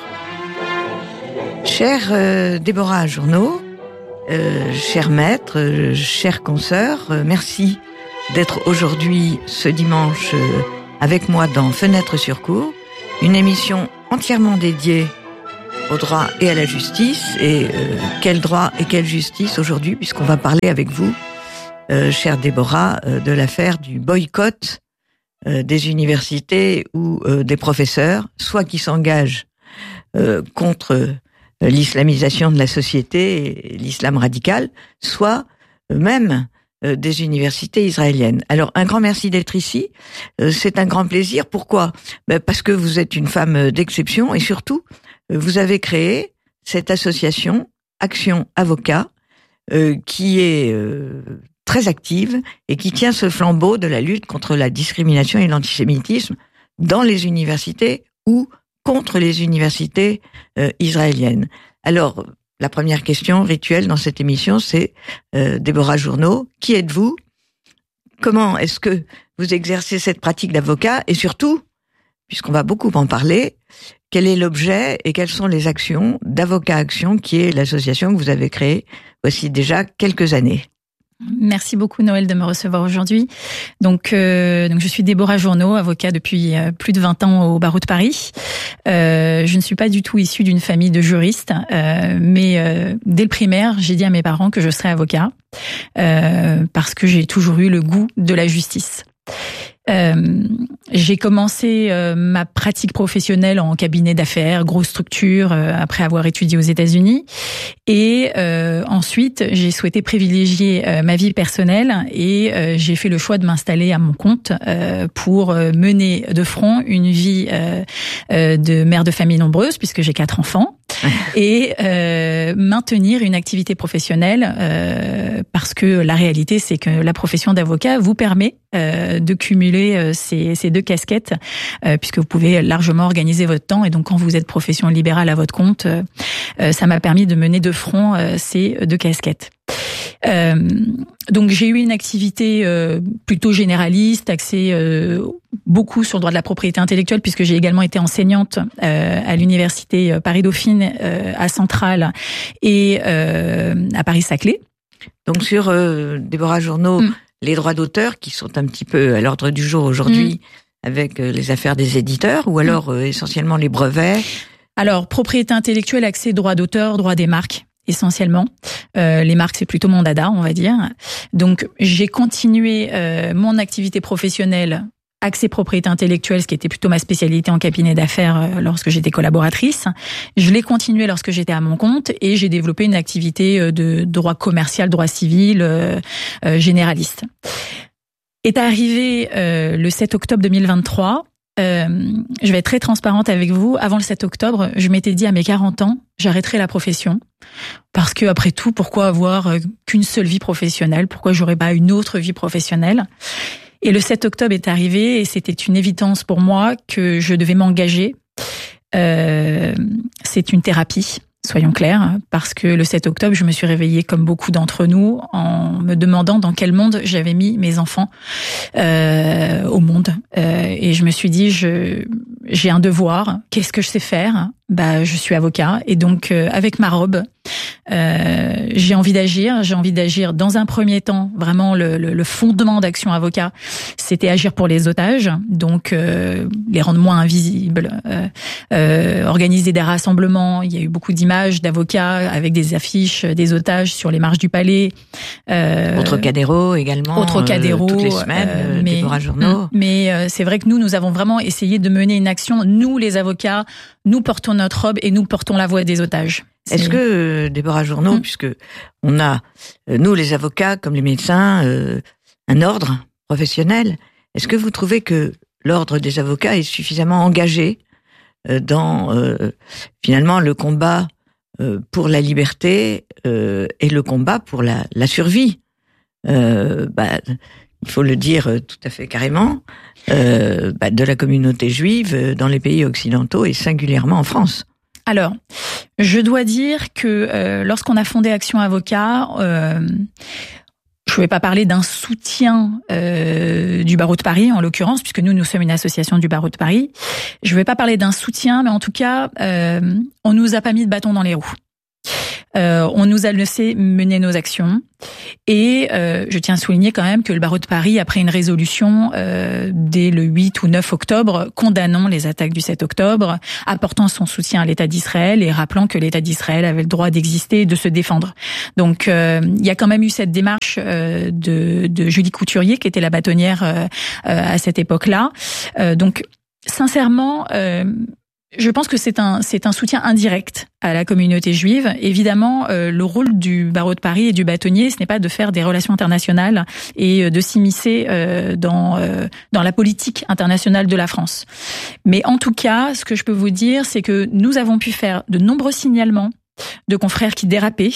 Chère euh, Déborah Journeau, euh, cher maître, euh, chère consoeur, euh, merci d'être aujourd'hui, ce dimanche, euh, avec moi dans Fenêtre sur cour, une émission entièrement dédiée au droit et à la justice. Et euh, quel droit et quelle justice aujourd'hui, puisqu'on va parler avec vous, euh, chère Déborah, euh, de l'affaire du boycott euh, des universités ou euh, des professeurs, soit qui s'engagent euh, contre euh, l'islamisation de la société et l'islam radical, soit euh, même euh, des universités israéliennes. Alors, un grand merci d'être ici. Euh, c'est un grand plaisir. Pourquoi ? Ben, parce que vous êtes une femme d'exception et surtout, vous avez créé cette association Action Avocat euh, qui est euh, très active et qui tient ce flambeau de la lutte contre la discrimination et l'antisémitisme dans les universités ou contre les universités euh, israéliennes. Alors, la première question rituelle dans cette émission, c'est euh, Déborah Journeau, qui êtes-vous ? Comment est-ce que vous exercez cette pratique d'avocat ? Et surtout, puisqu'on va beaucoup en parler, quel est l'objet et quelles sont les actions d'Avocat Action, qui est l'association que vous avez créée voici déjà quelques années. Merci beaucoup Noël de me recevoir aujourd'hui. Donc, euh, donc je suis Déborah Journeau, avocat depuis euh, plus de vingt ans au barreau de Paris. Euh, je ne suis pas du tout issue d'une famille de juristes, euh, mais euh, dès le primaire, j'ai dit à mes parents que je serais avocat euh, parce que j'ai toujours eu le goût de la justice. Euh, j'ai commencé euh, ma pratique professionnelle en cabinet d'affaires, grosse structure, euh, après avoir étudié aux États-Unis. Et euh, ensuite, j'ai souhaité privilégier euh, ma vie personnelle et euh, j'ai fait le choix de m'installer à mon compte euh, pour euh, mener de front une vie euh, euh, de mère de famille nombreuse, puisque j'ai quatre enfants, et euh, maintenir une activité professionnelle euh, parce que la réalité, c'est que la profession d'avocat vous permet euh, de cumuler Ces, ces deux casquettes, euh, puisque vous pouvez largement organiser votre temps. Et donc, quand vous êtes profession libérale à votre compte, euh, euh, ça m'a permis de mener de front euh, ces deux casquettes. Euh, donc, j'ai eu une activité euh, plutôt généraliste, axée euh, beaucoup sur le droit de la propriété intellectuelle, puisque j'ai également été enseignante euh, à l'université Paris-Dauphine, euh, à Centrale et euh, à Paris-Saclay. Donc, sur euh, Déborah Journeau, mm. les droits d'auteur qui sont un petit peu à l'ordre du jour aujourd'hui mmh. avec les affaires des éditeurs ou alors mmh. euh, essentiellement les brevets. Alors, propriété intellectuelle, accès droit d'auteur, droit des marques, essentiellement. Euh, les marques, c'est plutôt mon dada, on va dire. Donc, j'ai continué euh, mon activité professionnelle accès propriété intellectuelle, ce qui était plutôt ma spécialité en cabinet d'affaires euh, lorsque j'étais collaboratrice. Je l'ai continué lorsque j'étais à mon compte et j'ai développé une activité de droit commercial, droit civil, euh, euh, généraliste. Est arrivé euh, le sept octobre deux mille vingt-trois. Euh, je vais être très transparente avec vous. Avant le sept octobre, je m'étais dit à mes quarante ans, j'arrêterai la profession. Parce que, après tout, pourquoi avoir euh, qu'une seule vie professionnelle? Pourquoi j'aurais pas une autre vie professionnelle? Et le sept octobre est arrivé et c'était une évidence pour moi que je devais m'engager. Euh, c'est une thérapie, soyons clairs, parce que le sept octobre, je me suis réveillée comme beaucoup d'entre nous en me demandant dans quel monde j'avais mis mes enfants euh, au monde. Euh, et je me suis dit, je, j'ai un devoir. Qu'est-ce que je sais faire? Bah, je suis avocat et donc euh, avec ma robe, euh, j'ai envie d'agir. J'ai envie d'agir dans un premier temps. Vraiment, le, le, le fondement d'Action Avocat, c'était agir pour les otages, donc euh, les rendre moins invisibles, euh, euh, organiser des rassemblements. Il y a eu beaucoup d'images d'avocats avec des affiches des otages sur les marches du palais. Euh, Au Trocadéro également. Au Trocadéro, euh, toutes les semaines, euh, mais, Déborah Journeau. Mais euh, c'est vrai que nous, nous avons vraiment essayé de mener une action. Nous, les avocats, nous portons notre robe et nous portons la voix des otages. C'est... Est-ce que, euh, Déborah Journeau, mmh. puisque on a, euh, nous les avocats, comme les médecins, euh, un ordre professionnel, est-ce que vous trouvez que l'ordre des avocats est suffisamment engagé euh, dans, euh, finalement, le combat euh, pour la liberté euh, et le combat pour la, la survie euh, bah, il faut le dire tout à fait carrément, euh, bah, de la communauté juive dans les pays occidentaux et singulièrement en France. Alors, je dois dire que euh, lorsqu'on a fondé Action Avocat, euh, je ne vais pas parler d'un soutien euh, du barreau de Paris, en l'occurrence, puisque nous, nous sommes une association du barreau de Paris. Je ne vais pas parler d'un soutien, mais en tout cas, euh, on nous a pas mis de bâton dans les roues. Euh, on nous a laissé mener nos actions. Et euh, je tiens à souligner quand même que le barreau de Paris a pris une résolution euh, dès le huit ou neuf octobre condamnant les attaques du sept octobre, apportant son soutien à l'État d'Israël et rappelant que l'État d'Israël avait le droit d'exister et de se défendre. Donc euh, il y a quand même eu cette démarche euh, de, de Julie Couturier qui était la bâtonnière euh, euh, à cette époque-là. Euh, donc sincèrement, euh, je pense que c'est un c'est un soutien indirect à la communauté juive. Évidemment, euh, le rôle du barreau de Paris et du bâtonnier, ce n'est pas de faire des relations internationales et de s'immiscer euh, dans euh, dans la politique internationale de la France. Mais en tout cas, ce que je peux vous dire, c'est que nous avons pu faire de nombreux signalements de confrères qui dérapaient.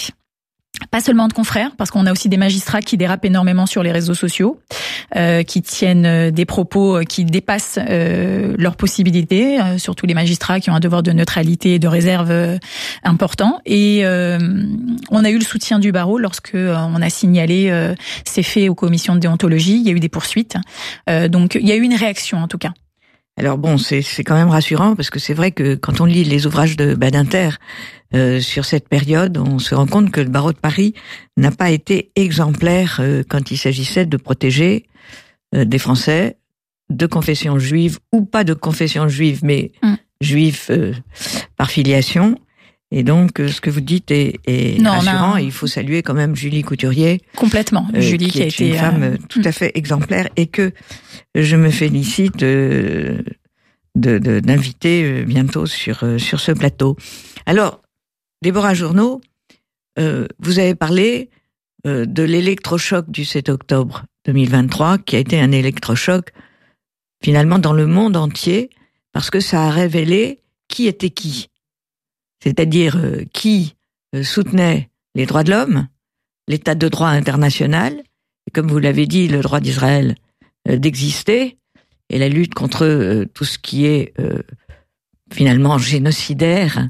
Pas seulement de confrères, parce qu'on a aussi des magistrats qui dérapent énormément sur les réseaux sociaux, euh, qui tiennent des propos qui dépassent euh, leurs possibilités, euh, surtout les magistrats qui ont un devoir de neutralité et de réserve euh, important. Et euh, on a eu le soutien du barreau lorsque euh, on a signalé euh, ces faits aux commissions de déontologie. Il y a eu des poursuites. Euh, donc il y a eu une réaction en tout cas. Alors bon, c'est c'est quand même rassurant parce que c'est vrai que quand on lit les ouvrages de Badinter euh, sur cette période, on se rend compte que le barreau de Paris n'a pas été exemplaire euh, quand il s'agissait de protéger euh, des Français de confession juive ou pas de confession juive, mais mmh. juifs euh, par filiation. Et donc, euh, ce que vous dites est, est non, rassurant. Et il faut saluer quand même Julie Couturier. Complètement. Euh, Julie qui, qui a est été une femme euh... tout à fait exemplaire et que je me félicite de, de, de d'inviter bientôt sur sur ce plateau. Alors, Déborah Journeau, euh, vous avez parlé euh, de l'électrochoc du sept octobre deux mille vingt-trois, qui a été un électrochoc finalement dans le monde entier, parce que ça a révélé qui était qui. C'est-à-dire euh, qui euh, soutenait les droits de l'homme, l'état de droit international, et comme vous l'avez dit, le droit d'Israël euh, d'exister, et la lutte contre euh, tout ce qui est euh, finalement génocidaire.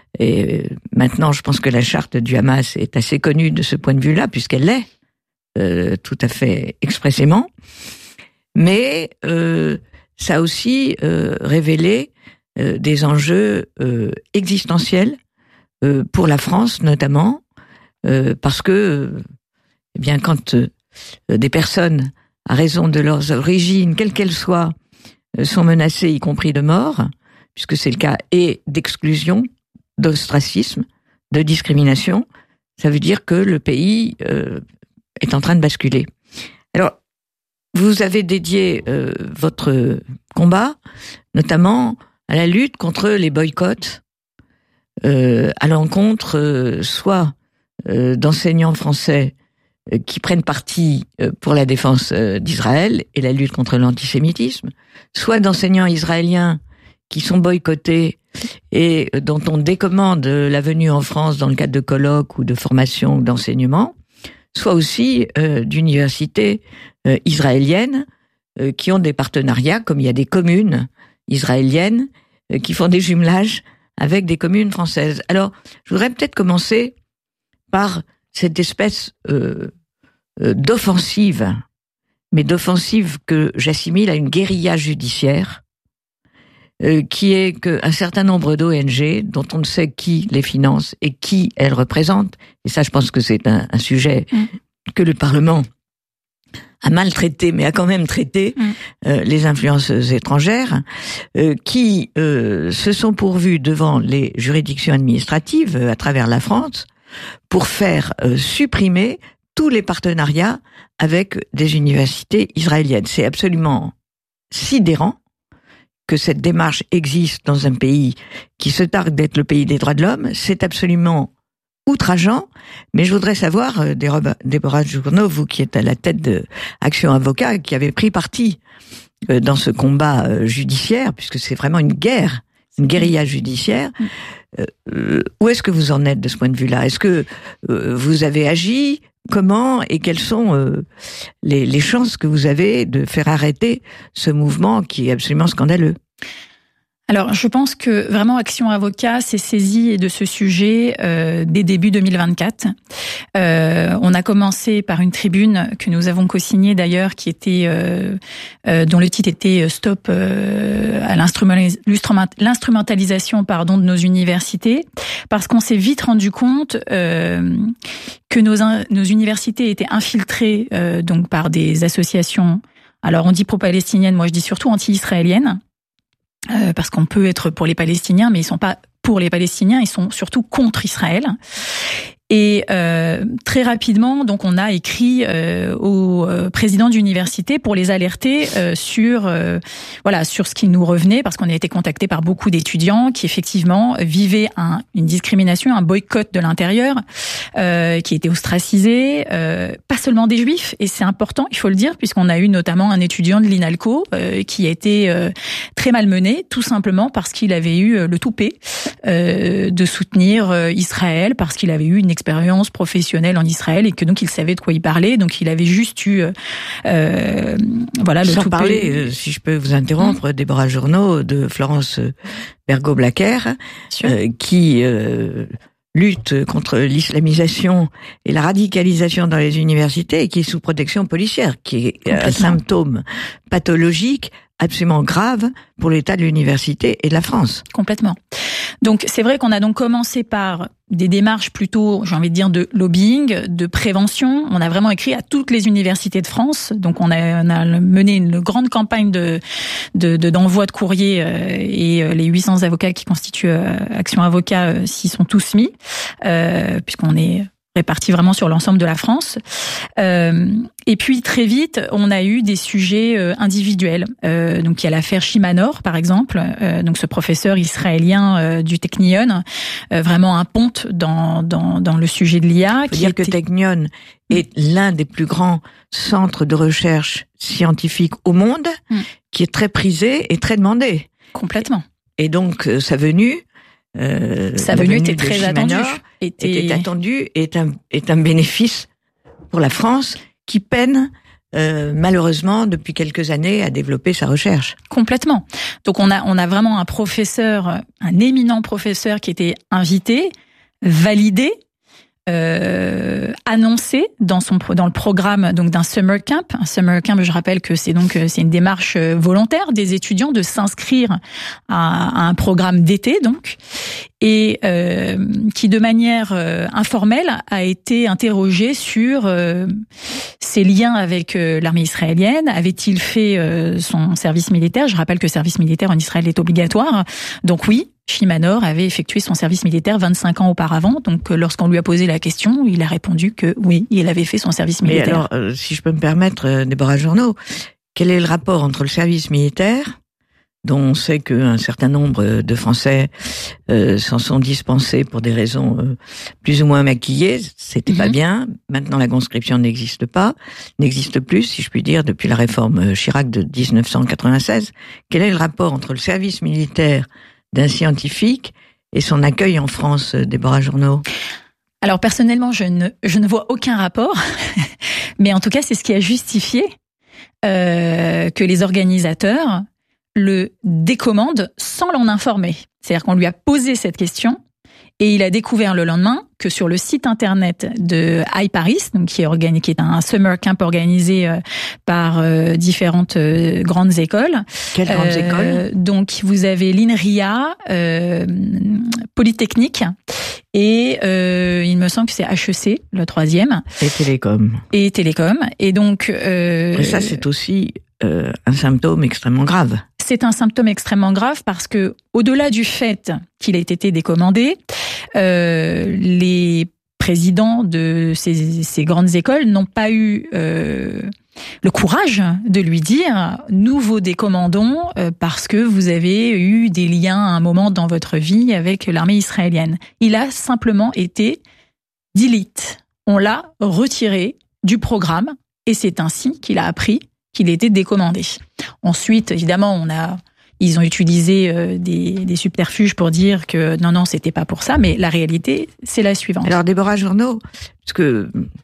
Et euh, maintenant, je pense que la charte du Hamas est assez connue de ce point de vue-là, puisqu'elle l'est, euh, tout à fait expressément. Mais euh, ça a aussi euh, révélé Euh, des enjeux euh, existentiels euh, pour la France notamment, euh, parce que euh, eh bien quand euh, des personnes à raison de leurs origines, quelles qu'elles soient, euh, sont menacées, y compris de mort, puisque c'est le cas, et d'exclusion, d'ostracisme, de discrimination, ça veut dire que le pays euh, est en train de basculer. Alors, vous avez dédié euh, votre combat, notamment à la lutte contre les boycotts, euh, à l'encontre euh, soit euh, d'enseignants français euh, qui prennent parti euh, pour la défense euh, d'Israël et la lutte contre l'antisémitisme, soit d'enseignants israéliens qui sont boycottés et euh, dont on décommande la venue en France dans le cadre de colloques ou de formations ou d'enseignement, soit aussi euh, d'universités euh, israéliennes euh, qui ont des partenariats, comme il y a des communes israéliennes euh, qui font des jumelages avec des communes françaises. Alors, je voudrais peut-être commencer par cette espèce euh, euh, d'offensive, mais d'offensive que j'assimile à une guérilla judiciaire, euh, qui est qu'un certain nombre d'O N G, dont on ne sait qui les finance et qui elles représentent, et ça je pense que c'est un, un sujet mmh. que le Parlement a mal traité, mais a quand même traité, mmh. euh, les influences étrangères, euh, qui euh, se sont pourvues devant les juridictions administratives euh, à travers la France pour faire euh, supprimer tous les partenariats avec des universités israéliennes. C'est absolument sidérant que cette démarche existe dans un pays qui se targue d'être le pays des droits de l'homme. C'est absolument outrageant, mais je voudrais savoir, euh, Déborah Journeau, vous qui êtes à la tête de Action Avocat, qui avez pris parti euh, dans ce combat euh, judiciaire, puisque c'est vraiment une guerre, une guérilla judiciaire, euh, euh, où est-ce que vous en êtes de ce point de vue-là ? Est-ce que euh, vous avez agi comment et quelles sont euh, les, les chances que vous avez de faire arrêter ce mouvement qui est absolument scandaleux? Alors, je pense que vraiment Action Avocat s'est saisie de ce sujet euh, dès début deux mille vingt-quatre. Euh, on a commencé par une tribune que nous avons co-signée d'ailleurs, qui était euh, euh, dont le titre était Stop euh, à l'instrumentalisation pardon de nos universités, parce qu'on s'est vite rendu compte euh, que nos nos universités étaient infiltrées euh, donc par des associations. Alors, on dit pro-palestiniennes, moi je dis surtout anti-israéliennes. Euh, parce qu'on peut être pour les Palestiniens, mais ils sont pas pour les Palestiniens, ils sont surtout contre Israël. Et euh, très rapidement, donc, on a écrit euh, au euh, président d'université pour les alerter euh, sur, euh, voilà, sur ce qui nous revenait, parce qu'on a été contacté par beaucoup d'étudiants qui effectivement vivaient un, une discrimination, un boycott de l'intérieur, euh, qui étaient ostracisés, euh, pas seulement des Juifs, et c'est important, il faut le dire, puisqu'on a eu notamment un étudiant de l'INALCO euh, qui a été euh, très malmené, tout simplement parce qu'il avait eu le toupet euh, de soutenir euh, Israël, parce qu'il avait eu une expérience professionnelle en Israël et que donc il savait de quoi il parlait, donc il avait juste eu euh, voilà le Sans toupet. parler, euh, si je peux vous interrompre, mmh. des bras journaux de Florence Bergot-Blacker euh, qui euh, lutte contre l'islamisation et la radicalisation dans les universités et qui est sous protection policière, qui est un symptôme pathologique absolument grave pour l'état de l'université et de la France. Complètement. Donc c'est vrai qu'on a donc commencé par des démarches plutôt, j'ai envie de dire, de lobbying, de prévention. On a vraiment écrit à toutes les universités de France. Donc on a, on a mené une grande campagne de, de, de d'envoi de courrier euh, et les huit cents avocats qui constituent euh, Action Avocat euh, s'y sont tous mis, euh, puisqu'on est répartis vraiment sur l'ensemble de la France. Euh, et puis très vite, on a eu des sujets euh, individuels. Euh, donc il y a l'affaire Shimanor, par exemple. Euh, donc ce professeur israélien euh, du Technion, euh, vraiment un ponte dans dans dans le sujet de l'I A. Il faut dire était... que Technion est l'un des plus grands centres de recherche scientifique au monde, mmh. qui est très prisé et très demandé. Complètement. Et donc sa venue. Euh, Sa venue était très attendue. Était... était attendue et est un, est un bénéfice pour la France qui peine euh, malheureusement depuis quelques années à développer sa recherche. Complètement. Donc on a on a vraiment un professeur, un éminent professeur qui était invité, validé, Euh, annoncé dans son dans le programme donc d'un summer camp. Un summer camp, je rappelle que c'est donc c'est une démarche volontaire des étudiants de s'inscrire à, à un programme d'été donc et euh, qui de manière euh, informelle a été interrogé sur euh, ses liens avec euh, l'armée israélienne. Avait-il fait euh, son service militaire? Je rappelle que le service militaire en Israël est obligatoire. Donc oui. Shimanor avait effectué son service militaire vingt-cinq ans auparavant. Donc, lorsqu'on lui a posé la question, il a répondu que oui, il avait fait son service militaire. Mais alors, euh, si je peux me permettre, euh, Déborah Journeau, quel est le rapport entre le service militaire, dont on sait qu'un certain nombre de Français euh, s'en sont dispensés pour des raisons euh, plus ou moins maquillées, c'était mm-hmm. pas bien. Maintenant, la conscription n'existe pas, n'existe plus, si je puis dire, depuis la réforme Chirac de dix-neuf cent quatre-vingt-seize. Quel est le rapport entre le service militaire d'un scientifique et son accueil en France, Déborah Journeau? Alors personnellement, je ne je ne vois aucun rapport, mais en tout cas, c'est ce qui a justifié euh, que les organisateurs le décommandent sans l'en informer. C'est-à-dire qu'on lui a posé cette question et il a découvert le lendemain que sur le site internet de iParis, donc qui est organisé, qui est un summer camp organisé euh, par euh, différentes euh, grandes écoles. Quelles grandes euh, écoles? Donc vous avez l'INRIA, euh, Polytechnique, et euh, il me semble que c'est H E C, le troisième. Et Télécom. Et Télécom. Et donc. Euh, et ça, c'est aussi euh, un symptôme extrêmement grave. C'est un symptôme extrêmement grave parce que, au-delà du fait qu'il ait été décommandé, euh, les présidents de ces, ces grandes écoles n'ont pas eu euh, le courage de lui dire « Nous vous décommandons parce que vous avez eu des liens à un moment dans votre vie avec l'armée israélienne ». Il a simplement été delete. On l'a retiré du programme et c'est ainsi qu'il a appris qu'il était décommandé. Ensuite, évidemment, on a, ils ont utilisé euh, des, des subterfuges pour dire que non, non, c'était pas pour ça, mais la réalité, c'est la suivante. Alors, Déborah Journeau, parce que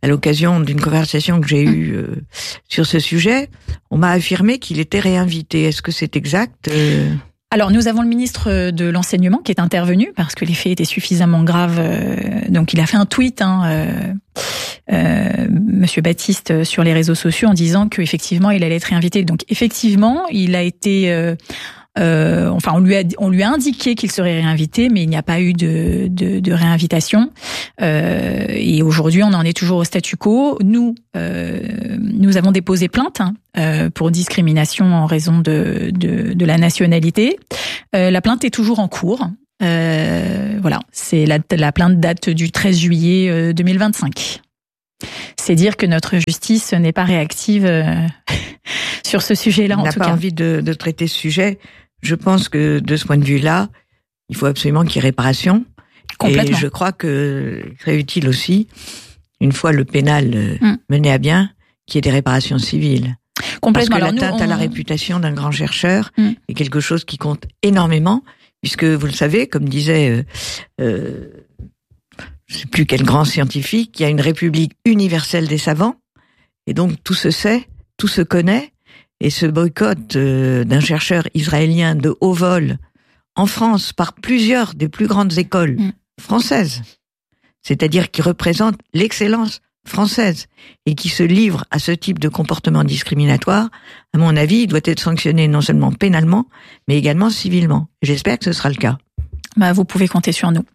à l'occasion d'une conversation que j'ai eue euh, sur ce sujet, on m'a affirmé qu'il était réinvité. Est-ce que c'est exact euh... Alors, nous avons le ministre de l'Enseignement qui est intervenu parce que les faits étaient suffisamment graves. Euh, donc, il a fait un tweet, hein, euh, euh, Monsieur Baptiste, sur les réseaux sociaux en disant qu'effectivement, il allait être réinvité. Donc, effectivement, il a été... Euh, Euh, enfin, on lui a on lui a indiqué qu'il serait réinvité, mais il n'y a pas eu de de, de réinvitation. Euh, et aujourd'hui, on en est toujours au statu quo. Nous, euh, nous avons déposé plainte hein, euh, pour discrimination en raison de de, de la nationalité. Euh, la plainte est toujours en cours. Euh, voilà, c'est la la plainte date du treize juillet deux mille vingt-cinq. C'est dire que notre justice n'est pas réactive euh, sur ce sujet-là. On en tout n'a pas cas. envie de, de traiter ce sujet. Je pense que de ce point de vue-là, il faut absolument qu'il y ait réparation. Complètement. Et je crois que il serait utile aussi, une fois le pénal mm. mené à bien, qu'il y ait des réparations civiles. Complètement. Parce que Alors l'atteinte nous, on... à la réputation d'un grand chercheur mm. est quelque chose qui compte énormément, puisque vous le savez, comme disait, euh, euh, je ne sais plus quel grand scientifique, il y a une république universelle des savants, et donc tout se sait, tout se connaît. Et ce boycott euh, d'un chercheur israélien de haut vol en France par plusieurs des plus grandes écoles mmh. françaises, c'est-à-dire qui représente l'excellence française et qui se livre à ce type de comportement discriminatoire, à mon avis, il doit être sanctionné non seulement pénalement, mais également civilement. J'espère que ce sera le cas. Bah, vous pouvez compter sur nous.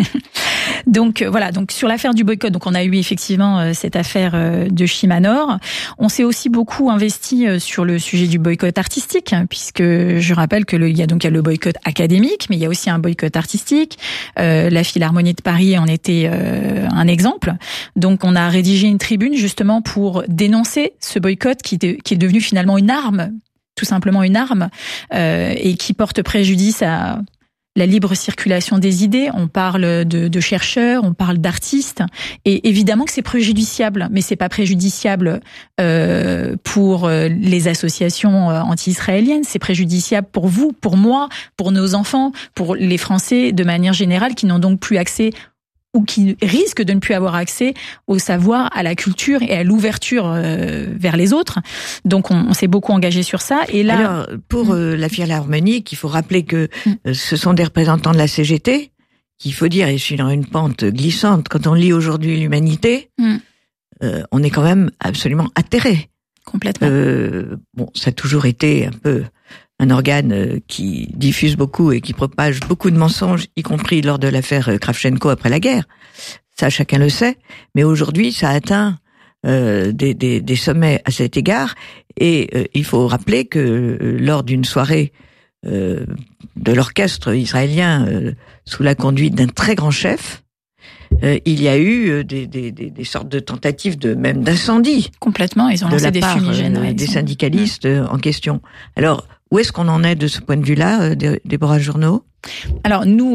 Donc euh, voilà, donc sur l'affaire du boycott, donc on a eu effectivement euh, cette affaire euh, de Chimanor. On s'est aussi beaucoup investi euh, sur le sujet du boycott artistique, hein, puisque je rappelle que le, il y a donc il y a le boycott académique, mais il y a aussi un boycott artistique. Euh, la Philharmonie de Paris en était euh, un exemple. Donc on a rédigé une tribune justement pour dénoncer ce boycott qui, de, qui est devenu finalement une arme, tout simplement une arme, euh, et qui porte préjudice à la libre circulation des idées. On parle de, de chercheurs, on parle d'artistes, et évidemment que c'est préjudiciable, mais c'est pas préjudiciable euh, pour les associations anti-israéliennes, c'est préjudiciable pour vous, pour moi, pour nos enfants, pour les Français de manière générale qui n'ont donc plus accès ou qui risquent de ne plus avoir accès au savoir, à la culture et à l'ouverture euh, vers les autres. Donc on, on s'est beaucoup engagé sur ça. Et là, alors pour euh, la Philharmonie, il faut rappeler que euh, ce sont des représentants de la C G T, qu'il faut dire, et je suis dans une pente glissante. Quand on lit aujourd'hui l'Humanité, mm. euh, on est quand même absolument atterré. Complètement. Euh, bon, ça a toujours été un peu un organe qui diffuse beaucoup et qui propage beaucoup de mensonges, y compris lors de l'affaire Kravchenko après la guerre. Ça, chacun le sait. Mais aujourd'hui, ça a atteint euh, des, des, des sommets à cet égard. Et euh, il faut rappeler que euh, lors d'une soirée euh, de l'orchestre israélien euh, sous la conduite d'un très grand chef, euh, il y a eu des, des, des, des sortes de tentatives de même d'incendie. Complètement, ils ont lancé des fumigènes. Euh, des syndicalistes euh, en question. Alors, où est-ce qu'on en est de ce point de vue-là, euh, Déborah Journeau ? Alors nous,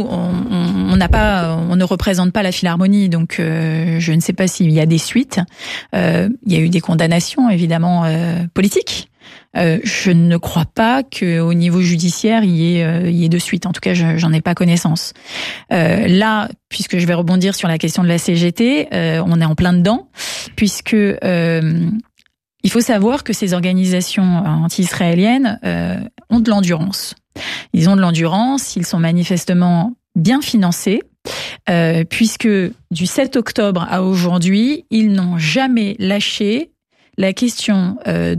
on n'a pas, on ne représente pas la Philharmonie, donc euh, je ne sais pas s'il y a des suites. Euh, il y a eu des condamnations, évidemment, euh, politiques. Euh, je ne crois pas qu'au niveau judiciaire, il y ait, euh, il y ait de suite. En tout cas, je, j'en ai pas connaissance. Euh, là, puisque je vais rebondir sur la question de la C G T, euh, on est en plein dedans, puisque euh, il faut savoir que ces organisations anti-israéliennes euh, ont de l'endurance. Ils ont de l'endurance, ils sont manifestement bien financés, euh, puisque du sept octobre à aujourd'hui, ils n'ont jamais lâché la question euh,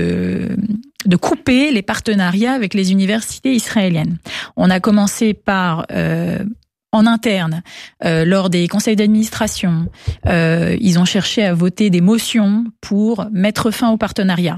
de de couper les partenariats avec les universités israéliennes. On a commencé par euh, en interne, euh, lors des conseils d'administration, euh, ils ont cherché à voter des motions pour mettre fin au partenariat.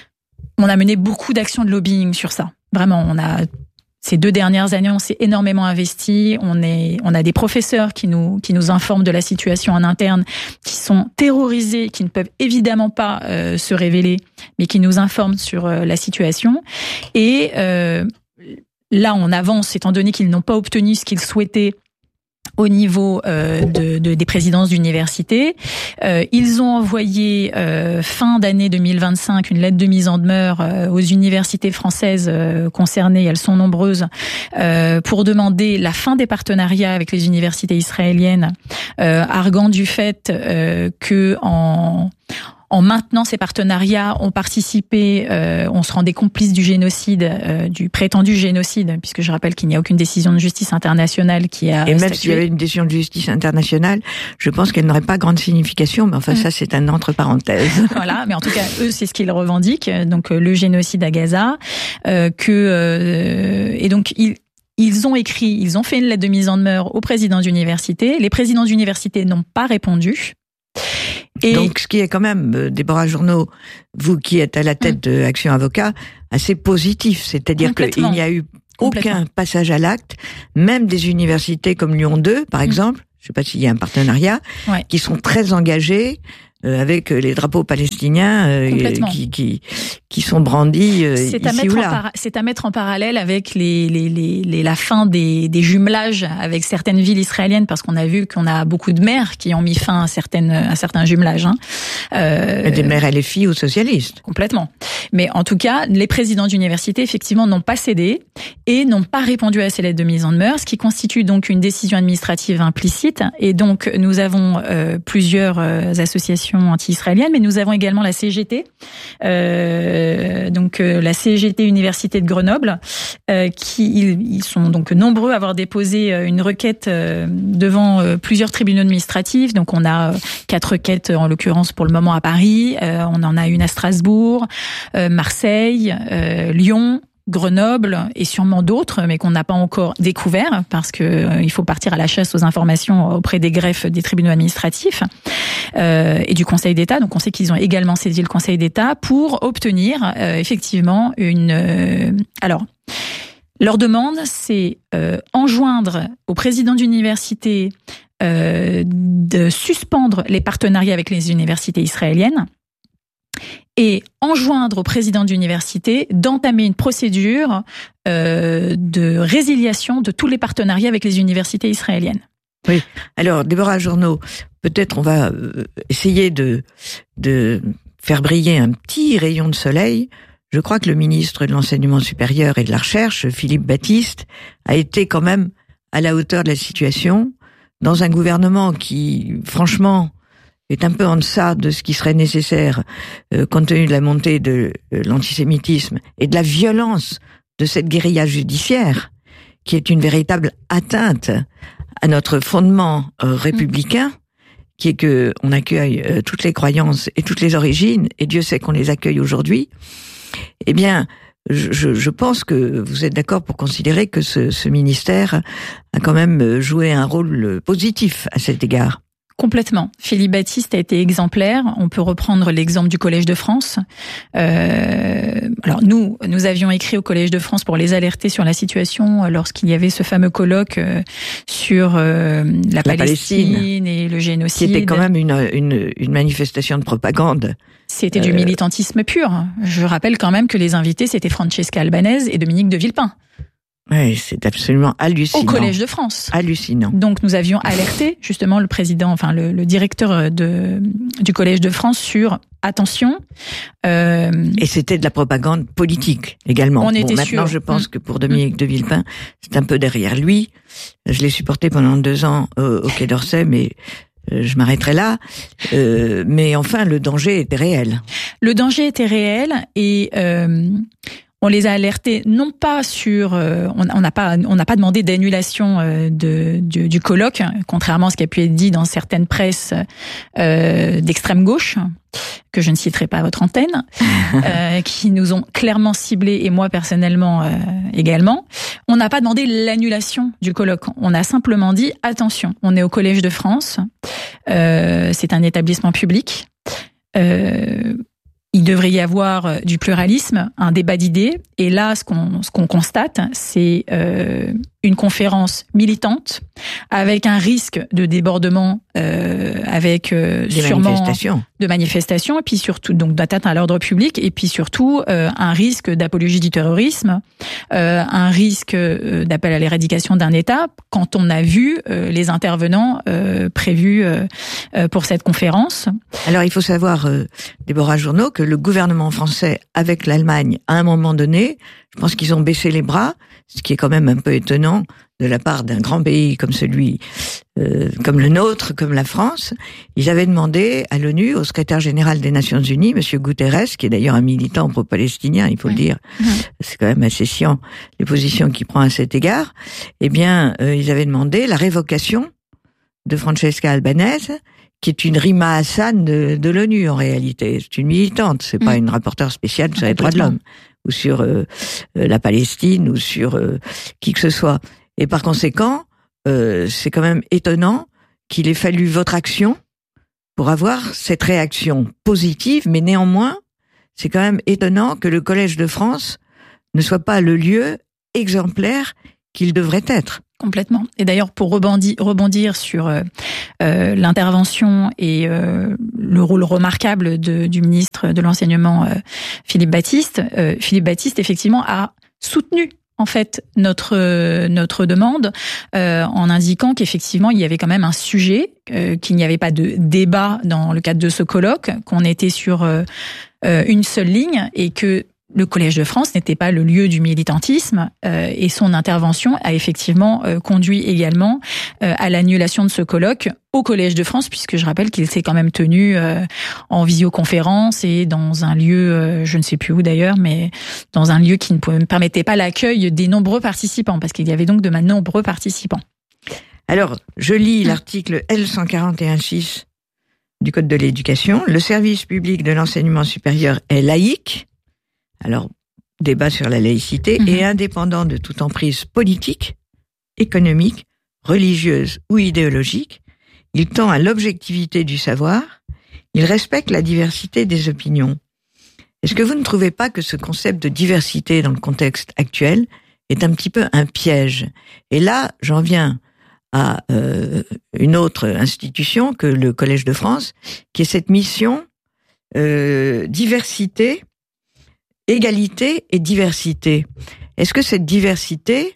On a mené beaucoup d'actions de lobbying sur ça. Vraiment, on a ces deux dernières années, on s'est énormément investi. On est, on a des professeurs qui nous qui nous informent de la situation en interne, qui sont terrorisés, qui ne peuvent évidemment pas euh, se révéler, mais qui nous informent sur euh, la situation. Et euh, là, on avance, étant donné qu'ils n'ont pas obtenu ce qu'ils souhaitaient au niveau euh, de, de, des présidences d'université. Euh, ils ont envoyé euh, fin d'année deux mille vingt-cinq une lettre de mise en demeure euh, aux universités françaises euh, concernées, elles sont nombreuses, euh, pour demander la fin des partenariats avec les universités israéliennes, euh, arguant du fait euh, que en En maintenant ces partenariats, on participé, euh, on se rendait complice du génocide, euh, du prétendu génocide, puisque je rappelle qu'il n'y a aucune décision de justice internationale qui a Et même statué. s'il y avait une décision de justice internationale, je pense qu'elle n'aurait pas grande signification, mais enfin mmh. ça c'est un entre parenthèses. Voilà, mais en tout cas eux c'est ce qu'ils revendiquent, donc le génocide à Gaza, euh, que euh, et donc ils Ils ont écrit, ils ont fait une lettre de mise en demeure aux présidents d'université. Les présidents d'université n'ont pas répondu. Et donc, ce qui est quand même, Déborah Journeau, vous qui êtes à la tête de Action Avocat, assez positif. C'est-à-dire qu'il n'y a eu aucun passage à l'acte, même des universités comme Lyon deux, par exemple, je ne sais pas s'il y a un partenariat, ouais. qui sont très engagés euh, avec les drapeaux palestiniens euh, qui, qui qui sont brandis euh, c'est ici ou là. Para- c'est à mettre en parallèle avec les, les, les, les la fin des, des jumelages avec certaines villes israéliennes, parce qu'on a vu qu'on a beaucoup de maires qui ont mis fin à certaines à certains jumelages. Hein. Euh, des maires L F I ou socialistes. Complètement. Mais en tout cas, les présidents d'université effectivement n'ont pas cédé et n'ont pas répondu à ces lettres de mise en demeure, ce qui constitue donc une décision administrative implicite. Et donc nous avons euh, plusieurs euh, associations anti-israéliennes, mais nous avons également la C G T, euh, donc euh, la C G T Université de Grenoble, euh, qui ils, ils sont donc nombreux à avoir déposé une requête euh, devant euh, plusieurs tribunaux administratifs. Donc on a euh, quatre requêtes en l'occurrence pour le moment à Paris, euh, on en a une à Strasbourg, euh, Marseille, euh, Lyon, Grenoble et sûrement d'autres, mais qu'on n'a pas encore découvert parce que euh, il faut partir à la chasse aux informations auprès des greffes des tribunaux administratifs euh, et du Conseil d'État. Donc on sait qu'ils ont également saisi le Conseil d'État pour obtenir euh, effectivement une. Euh, alors. Leur demande, c'est euh, enjoindre au président d'université euh, de suspendre les partenariats avec les universités israéliennes et enjoindre au président d'université d'entamer une procédure euh, de résiliation de tous les partenariats avec les universités israéliennes. Oui. Alors, Déborah Journeau, peut-être on va essayer de, de faire briller un petit rayon de soleil. Je crois que le ministre de l'Enseignement supérieur et de la Recherche, Philippe Baptiste, a été quand même à la hauteur de la situation dans un gouvernement qui, franchement, est un peu en deçà de ce qui serait nécessaire euh, compte tenu de la montée de euh, l'antisémitisme et de la violence de cette guérilla judiciaire, qui est une véritable atteinte à notre fondement euh, républicain, qui est que on accueille euh, toutes les croyances et toutes les origines, et Dieu sait qu'on les accueille aujourd'hui. Eh bien, je, je pense que vous êtes d'accord pour considérer que ce, ce ministère a quand même joué un rôle positif à cet égard. Complètement. Philippe Baptiste a été exemplaire. On peut reprendre l'exemple du Collège de France. Euh, alors nous, nous avions écrit au Collège de France pour les alerter sur la situation lorsqu'il y avait ce fameux colloque sur euh, la, la Palestine, Palestine et le génocide. Qui était quand même une, une, une manifestation de propagande. C'était euh... du militantisme pur. Je rappelle quand même que les invités, c'était Francesca Albanese et Dominique de Villepin. Oui, c'est absolument hallucinant. Au Collège de France. Hallucinant. Donc nous avions alerté justement le président, enfin le, le directeur de, du Collège de France sur attention. Euh, Et c'était de la propagande politique également. On était bon, maintenant, sûr. je pense mmh. que pour Dominique mmh. de Villepin, c'est un peu derrière lui. Je l'ai supporté pendant deux ans au, au Quai d'Orsay, mais je m'arrêterai là. Euh, mais enfin, le danger était réel. Le danger était réel et euh, on les a alertés non pas sur, euh, on n'a pas, on n'a pas demandé d'annulation euh, de du, du colloque, contrairement à ce qui a pu être dit dans certaines presses euh, d'extrême gauche, que je ne citerai pas à votre antenne, euh, qui nous ont clairement ciblés et moi personnellement euh, également. On n'a pas demandé l'annulation du colloque. On a simplement dit attention, on est au Collège de France, euh, c'est un établissement public. Euh, Il devrait y avoir du pluralisme, un débat d'idées. Et là, ce qu'on ce qu'on constate, c'est euh, une conférence militante avec un risque de débordement, euh, avec euh, Des sûrement manifestations. de manifestations, et puis surtout donc d'atteinte à l'ordre public, et puis surtout euh, un risque d'apologie du terrorisme, euh, un risque euh, d'appel à l'éradication d'un État. Quand on a vu euh, les intervenants euh, prévus euh, euh, pour cette conférence. Alors il faut savoir, euh, Déborah Journeau, que le gouvernement français avec l'Allemagne, à un moment donné, je pense qu'ils ont baissé les bras, ce qui est quand même un peu étonnant de la part d'un grand pays comme celui, euh, comme le nôtre, comme la France. Ils avaient demandé à l'ONU, au secrétaire général des Nations Unies, Monsieur Guterres, qui est d'ailleurs un militant pro-palestinien, il faut le dire, mmh. c'est quand même assez chiant les positions qu'il prend à cet égard. Eh bien, euh, ils avaient demandé la révocation de Francesca Albanese, qui est une Rima Hassan de, de l'ONU en réalité. C'est une militante, c'est mmh. pas une rapporteure spéciale sur les droits de l'homme, ou sur euh, la Palestine, ou sur euh, qui que ce soit. Et par conséquent, euh, c'est quand même étonnant qu'il ait fallu votre action pour avoir cette réaction positive, mais néanmoins, c'est quand même étonnant que le Collège de France ne soit pas le lieu exemplaire qu'il devrait être. Complètement. Et d'ailleurs, pour rebondir, rebondir sur euh, euh, l'intervention et euh, le rôle remarquable de, du ministre de l'Enseignement, euh, Philippe Baptiste, euh, Philippe Baptiste, effectivement, a soutenu en fait notre euh, notre demande euh, en indiquant qu'effectivement il y avait quand même un sujet, euh, qu'il n'y avait pas de débat dans le cadre de ce colloque, qu'on était sur euh, euh, une seule ligne et que le Collège de France n'était pas le lieu du militantisme, euh, et son intervention a effectivement euh, conduit également euh, à l'annulation de ce colloque au Collège de France, puisque je rappelle qu'il s'est quand même tenu euh, en visioconférence et dans un lieu, euh, je ne sais plus où d'ailleurs, mais dans un lieu qui ne permettait pas l'accueil des nombreux participants, parce qu'il y avait donc de nombreux participants. Alors, je lis l'article L cent quarante et un six du Code de l'éducation. Le service public de l'enseignement supérieur est laïque. Alors, débat sur la laïcité, mmh. et indépendant de toute emprise politique, économique, religieuse ou idéologique. Il tend à l'objectivité du savoir. Il respecte la diversité des opinions. Est-ce que vous ne trouvez pas que ce concept de diversité dans le contexte actuel est un petit peu un piège? Et là, j'en viens à euh, une autre institution que le Collège de France, qui est cette mission euh, diversité, égalité et diversité. Est-ce que cette diversité,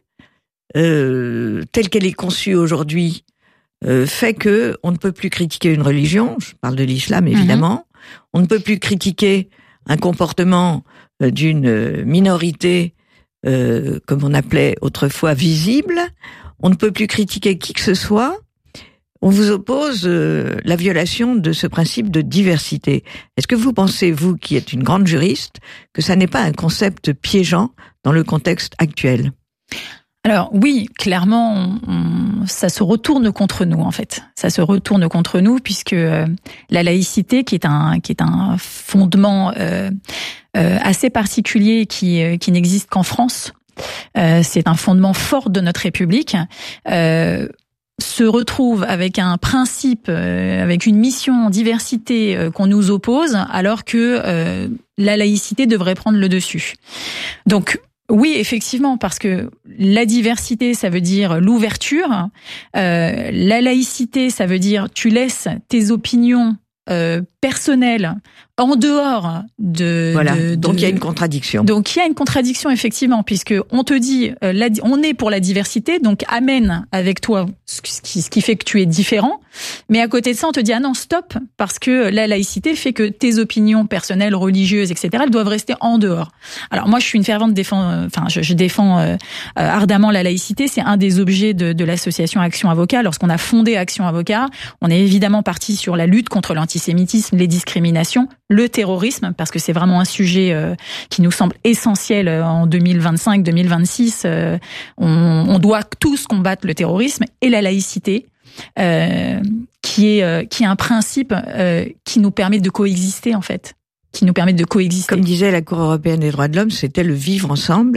euh, telle qu'elle est conçue aujourd'hui, euh, fait que on ne peut plus critiquer une religion, je parle de l'islam évidemment, mmh. on ne peut plus critiquer un comportement euh, d'une minorité, euh, comme on appelait autrefois visible, on ne peut plus critiquer qui que ce soit. On vous oppose euh, la violation de ce principe de diversité. Est-ce que vous pensez, vous qui êtes une grande juriste, que ça n'est pas un concept piégeant dans le contexte actuel? Alors oui, clairement, on, on, ça se retourne contre nous en fait. Ça se retourne contre nous puisque euh, la laïcité, qui est un qui est un fondement euh, euh, assez particulier qui euh, qui n'existe qu'en France, euh, c'est un fondement fort de notre République. Euh, se retrouve avec un principe, euh, avec une mission en diversité euh, qu'on nous oppose, alors que euh, la laïcité devrait prendre le dessus. Donc oui, effectivement, parce que la diversité, ça veut dire l'ouverture. Euh, la laïcité, ça veut dire tu laisses tes opinions euh, personnelles en dehors de... Voilà, de, donc de, il y a une contradiction. Donc il y a une contradiction, effectivement, puisque on te dit, euh, la, on est pour la diversité, donc amène avec toi ce qui, ce qui fait que tu es différent, mais à côté de ça, on te dit, ah non, stop, parce que la laïcité fait que tes opinions personnelles, religieuses, et cetera, elles doivent rester en dehors. Alors moi, je suis une fervente défend, enfin, je, je défends euh, ardemment la laïcité, c'est un des objets de, de l'association Action Avocat. Lorsqu'on a fondé Action Avocat, on est évidemment parti sur la lutte contre l'antisémitisme, les discriminations, le terrorisme, parce que c'est vraiment un sujet euh, qui nous semble essentiel euh, en deux mille vingt-cinq deux mille vingt-six. Euh, on, on doit tous combattre le terrorisme, et la laïcité, euh, qui est euh, qui est un principe euh, qui nous permet de coexister en fait, qui nous permet de coexister. Comme disait la Cour européenne des droits de l'homme, c'était le vivre ensemble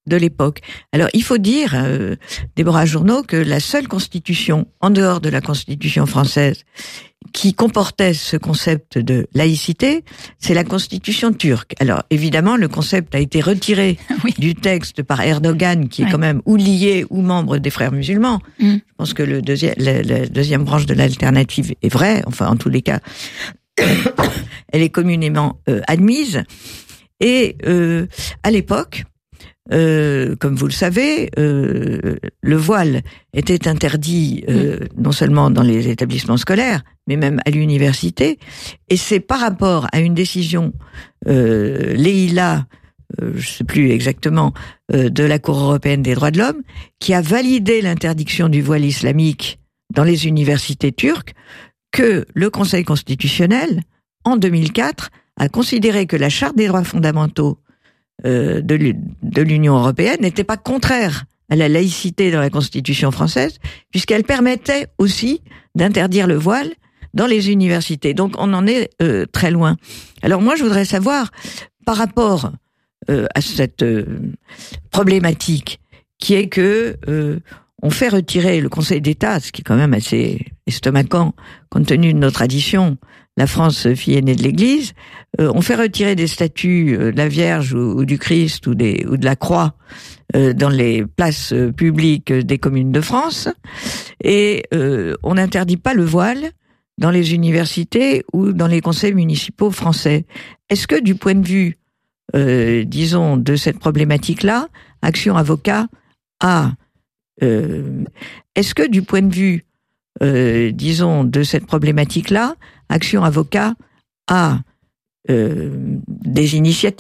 de l'époque. Alors, il faut dire, euh, Déborah Journeau, que la seule constitution, en dehors de la constitution française, qui comportait ce concept de laïcité, c'est la constitution turque. Alors, évidemment, le concept a été retiré oui. du texte par Erdogan, qui est ouais. quand même ou lié ou membre des frères musulmans. Mm. Je pense que le deuxième, la, la deuxième branche de l'alternative est vraie, enfin, en tous les cas, elle est communément euh, admise. Et euh, à l'époque, Euh, comme vous le savez, euh, le voile était interdit euh, non seulement dans les établissements scolaires, mais même à l'université. Et c'est par rapport à une décision euh, Leïla, euh, je sais plus exactement, euh, de la Cour européenne des droits de l'homme, qui a validé l'interdiction du voile islamique dans les universités turques, que le Conseil constitutionnel, en deux mille quatre, a considéré que la Charte des droits fondamentaux Euh, de, de l'Union européenne n'était pas contraire à la laïcité dans la Constitution française, puisqu'elle permettait aussi d'interdire le voile dans les universités. Donc on en est euh, très loin. Alors moi je voudrais savoir, par rapport euh, à cette euh, problématique, qui est que euh, on fait retirer le Conseil d'État, ce qui est quand même assez estomacant, compte tenu de nos traditions, la France, fille aînée de l'Église, euh, on fait retirer des statues euh, de la Vierge ou, ou du Christ ou, des, ou de la Croix euh, dans les places euh, publiques des communes de France, et euh, on n'interdit pas le voile dans les universités ou dans les conseils municipaux français. Est-ce que du point de vue, euh, disons, de cette problématique-là, Action Avocat a... Euh, est-ce que du point de vue, euh, disons, de cette problématique-là, Action Avocat a euh, des initiatives